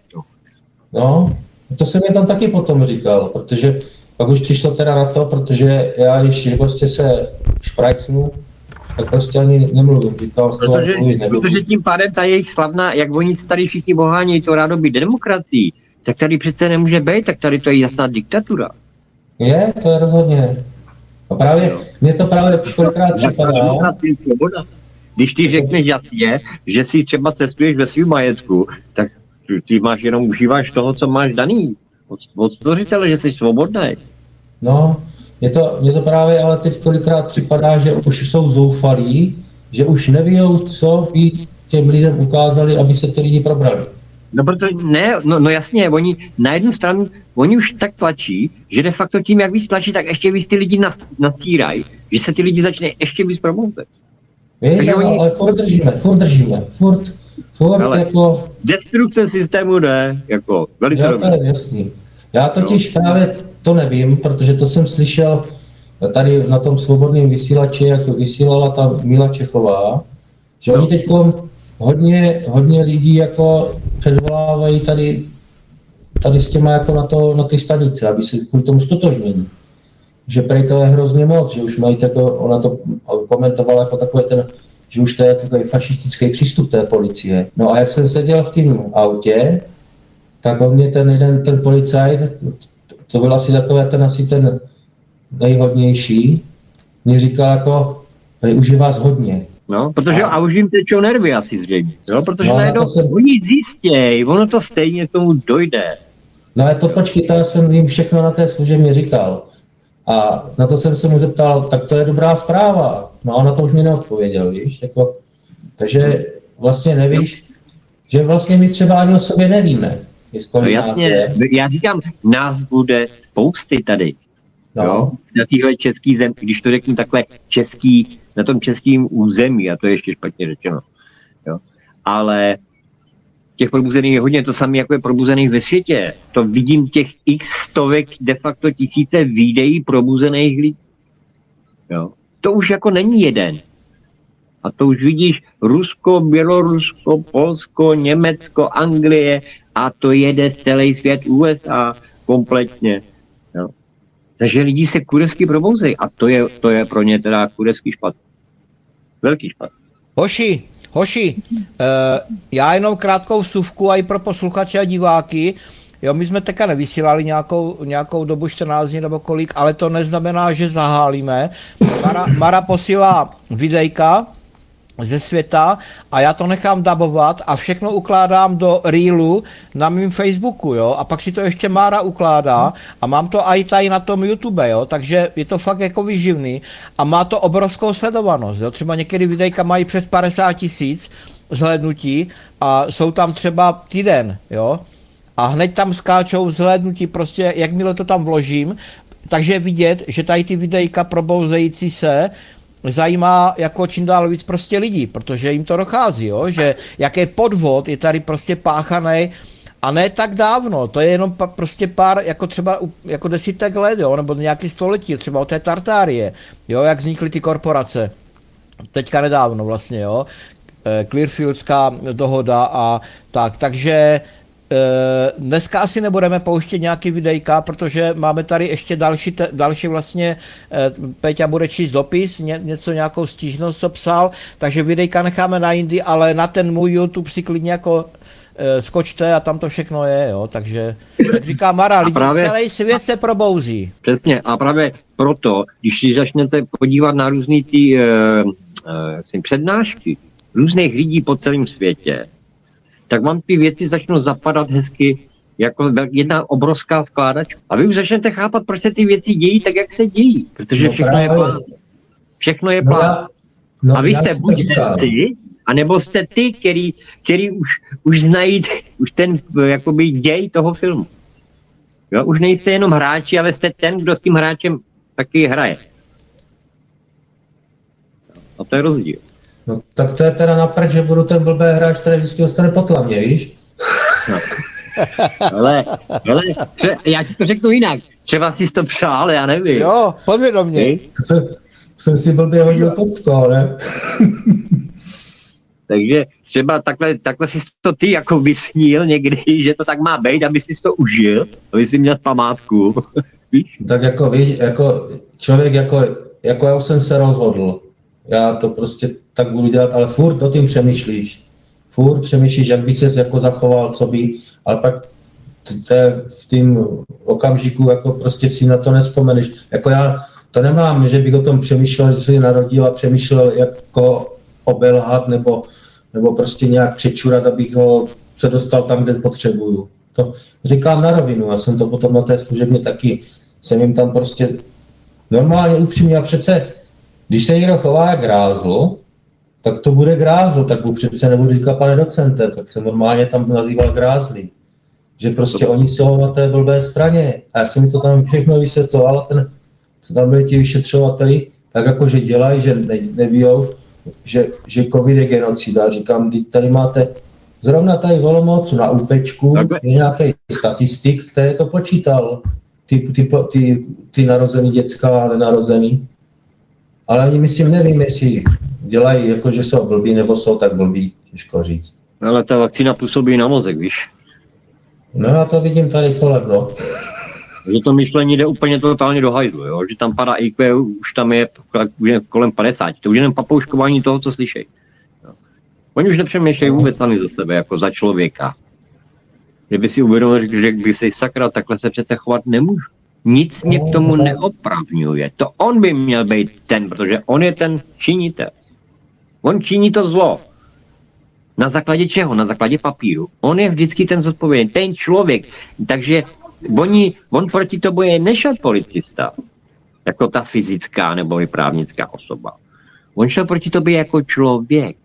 No, to jsem mi tam taky potom říkal, protože pak už přišlo teda na to, protože já, když prostě se šprajcnu, tak prostě ani nemluvím, říkal, protože tím pádem ta jejich slavná, jak oni tady všichni bohání to rádoby demokracií, tak tady přece nemůže být, tak tady to je jasná diktatura. To je rozhodně. A právě, mně to právě kolikrát připadá. Když ty řekneš, že si třeba cestuješ ve svým majetku, tak ty máš jenom užíváš toho, co máš daný. Od stvořitele, že jsi svobodný. No, mě to právě ale teď kolikrát připadá, že už jsou zoufalí, že už nevíjou, co by těm lidem ukázali, aby se ty lidi probrali. No protože no jasně, oni na jednu stranu, oni už tak tlačí, že de facto tím, jak víc tlačí, tak ještě víc ty lidi nastírají, že se ty lidi začne ještě víc promouzet. Víš, ale furt držíme, furt jako... Destrukce systému jde, jako velice dobrý. To je jasný. Já totiž právě to nevím, protože to jsem slyšel tady na tom svobodném vysílači, jak vysílala ta Míla Čechová, že oni teď hodně lidí jako předvolávají tady s těma jako na ty stanice, aby se kvůli tomu stotožnili. Že prej to je hrozně moc, že už mají ona to komentovala jako takový ten, že už to je takový fašistický přístup té policie. No a jak jsem seděl v tom autě, tak on mě ten policajt, to byl asi takový ten nejhodnější, mě říkal jako, už je vás hodně. No, protože a už jim tečou nervy asi zřejmě, jo? Protože najednou oni zjistějí, ono to stejně k tomu dojde. No ale to počkej, to jsem jim všechno na té služebně říkal. A na to jsem se mu zeptal, tak to je dobrá zpráva. No a na to už mi neodpověděl, víš, jako, takže vlastně nevíš, že vlastně my třeba ani o sobě nevíme. No jasně, já říkám, nás bude spousty tady, jo, na téhle český zem, když to řeknu takhle na tom českým území, a to je ještě špatně řečeno, jo, ale těch probuzených je hodně, to samé jako je probuzených ve světě. To vidím těch x stovek, de facto tisíce videí probuzených lidí. Jo. To už jako není jeden. A to už vidíš Rusko, Bělorusko, Polsko, Německo, Anglie a to jede celý svět USA kompletně. Jo. Takže lidi se kurevsky probouzejí a to je pro ně teda kurevský špat. Velký špat. Hoši, já jenom krátkou vsuvku a i pro posluchače a diváky. Jo, my jsme teďka nevysílali nějakou dobu 14 dní nebo kolik, ale to neznamená, že zahálíme. Mara posílá videjka ze světa a já to nechám dabovat a všechno ukládám do reelu na mým Facebooku, jo, a pak si to ještě Mára ukládá a mám to i tady na tom YouTube, jo, takže je to fakt jako výživný a má to obrovskou sledovanost, jo, třeba některé videjka mají přes 50 000 zhlédnutí a jsou tam třeba týden, jo, a hned tam skáčou zhlédnutí prostě, jakmile to tam vložím, takže vidět, že tady ty videjka probouzející se zajímá jako čím dál víc prostě lidí, protože jim to dochází, jo? Že jaký podvod je tady prostě páchaný a ne tak dávno, to je jenom prostě pár, jako třeba jako desítek let, jo? Nebo nějaký století, třeba o té Tartárie, jo? Jak vznikly ty korporace, teďka nedávno vlastně, jo? Clearfieldská dohoda a tak, takže dneska asi nebudeme pouštět nějaký videjka, protože máme tady ještě další vlastně, Peťa bude číst dopis, nějakou stížnost, co psal, takže videjka necháme na jindy, ale na ten můj YouTube si klidně jako skočte a tam to všechno je, jo, takže, jak říká Mara, lidi, celý svět se probouzí. Přesně, a právě proto, když si začnete podívat na různý ty přednášky různých lidí po celém světě, tak vám ty věci začnou zapadat hezky jako jedna obrovská skládačka. A vy už začnete chápat, proč se ty věci dějí tak, jak se dějí. Protože všechno je plán. Všechno je plán. A vy jste buď herci, A nebo jste ty, který už znají už ten jakoby děj toho filmu. Jo? Už nejste jenom hráči, ale jste ten, kdo s tím hráčem taky hraje. A to je rozdíl. No tak to je teda naprd, že budu ten blbý hráč, který vždycky dostane po tlamě, víš? No. Ale, já ti to řeknu jinak. Třeba jsi to přál, já nevím. Jo, podvědomě. Jsem si blbě hodil kostko, ne? Takže třeba takhle jsi to ty jako vysnil někdy, že to tak má být, aby jsi to užil, aby jsi měl památku. Víš? Tak jako víš, jako člověk, jako já už jsem se rozhodl. Já to prostě tak budu dělat, ale furt o tím přemýšlíš. Furt přemýšlíš, jak by ses jako zachoval, co by, ale pak v tím okamžiku jako prostě si na to nespomeneš. Jako já to nemám, že bych o tom přemýšlel, že se narodil a přemýšlel, jak ho obelhat nebo prostě nějak přečurat, abych ho se dostal tam, kde potřebuju. To říkám na rovinu, já jsem to potom na té služebně taky, jsem jim tam prostě normálně upřímně a přece, když se někdo chová jak grázl, tak to bude grázl, tak mu přece nebudu říkat pane docente, tak se normálně tam nazýval grázlí. Že prostě oni jsou na té blbé straně. A já jsem mi to tam všechno vysvětloval a co tam byli ti vyšetřovateli, tak jako, že dělají, že nevíjou, že covid je genocida. Říkám, tady máte, zrovna tady v Olomoucu na úpečku je nějaký statistik, který to počítal. Ty narozený děcka a nenarozený. Ale ani myslím, nevím, jestli dělají, jako, že jsou blbí, nebo jsou tak blbí, těžko říct. Ale ta vakcína působí na mozek, víš? No já to vidím tady kolem, no. Že to myšlení jde úplně totálně do hajzlu, jo? Že tam padá IQ, už tam je kolem 50, to už je jen papouškování toho, co slyšejí. Oni už nepřemýšlejí vůbec sami za sebe, jako za člověka. Kdyby si uvědomil, že by si sakra, takhle se přece chovat nemůžu. Nic mě k tomu neopravňuje. To on by měl být ten, protože on je ten činitel. On činí to zlo. Na základě čeho? Na základě papíru. On je vždycky ten zodpovědný, ten člověk. Takže on proti tobě nešel policista, jako ta fyzická nebo i právnická osoba. On šel proti tobě jako člověk.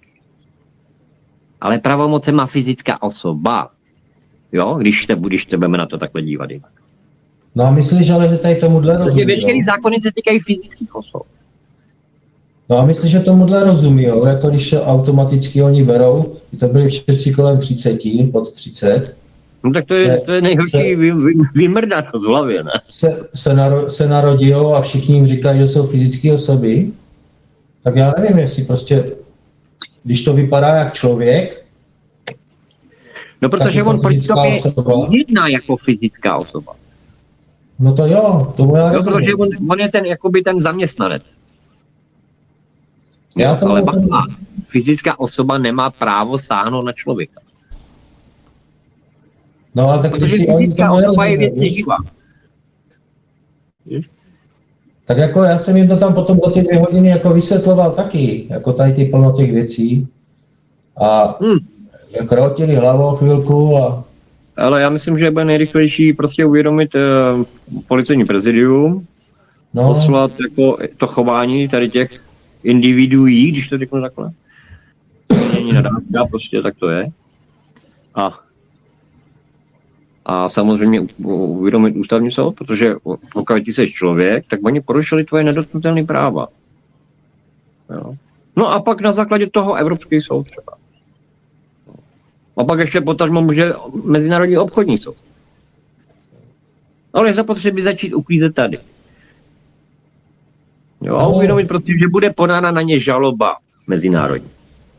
Ale pravomoce má fyzická osoba. Jo, když se budeme na to takhle dívat. No a myslíš ale, že tady tomuhle rozumí? Protože veškerý zákony se týkají fyzických osob. No a myslíš, že tomuhle rozumí, jo? Jako když se automaticky oni berou, to byli všetci kolem 30, pod 30. No tak to je nejhorší vymrdat v hlavě, ne? Se narodil a všichni jim říkají, že jsou fyzické osoby, tak já nevím, jestli prostě, když to vypadá jak člověk, no protože on proti tobě jedná jako fyzická osoba. No to jo, tomu já rozumím. Protože on je ten, jakoby ten zaměstnanec. Ale fyzická osoba nemá právo sáhnout na člověka. No ale tak protože fyzická osoba je věcně živá. Tak jako já jsem jim to tam potom do ty 2 hodiny jako vysvětloval taky, jako tady ty plno těch věcí. A jak rotili hlavou chvilku a... Ale já myslím, že bude nejrychlejší prostě uvědomit policejní prezidium, poslat jako to chování tady těch individuí, když to řeknu takhle. Není nadávka, prostě tak to je. A samozřejmě uvědomit ústavní soud, protože pokud ty jsi člověk, tak oni porušili tvoje nedotknutelné práva. Jo. No a pak na základě toho Evropský soud třeba. A pak ještě potažmo může Mezinárodní obchodní soud. Ale je zapotřebí začít uklízet tady. Jo, a uvědomit prostě, že bude podána na ně žaloba mezinárodní.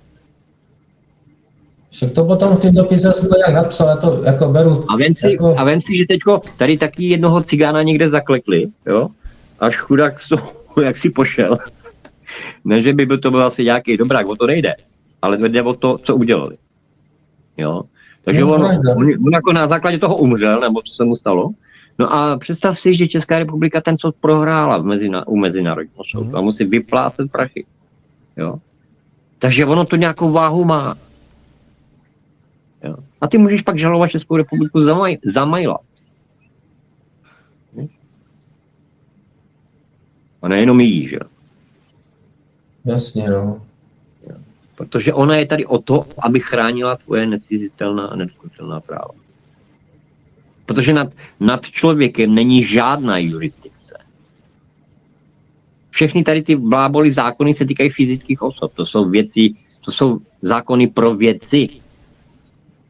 Však to potom v tom dopise jsem to nějak napsal, já to jako beru. A vem si, že teďko tady taky jednoho cigána někde zaklekli, jo? Až chudák jak si pošel. Ne, že by to byl asi nějaký dobrák, o to nejde. Ale jde o to, co udělali. Jo? Takže on jako na základě toho umřel, nebo co se mu stalo. No a představ si, že Česká republika ten soud prohrála u mezinárodního soudu a musí vyplácet prachy. Jo? Takže ono to nějakou váhu má. Jo? A ty můžeš pak žalovat Českou republiku za maila. A nejenom jí, že? Jasně, no. Protože ona je tady o to, aby chránila tvoje necizitelná a nedotknutelná práva. Protože nad člověkem není žádná jurisdikce. Všechny tady ty bláboli zákony se týkají fyzických osob. To jsou věci, to jsou zákony pro věci.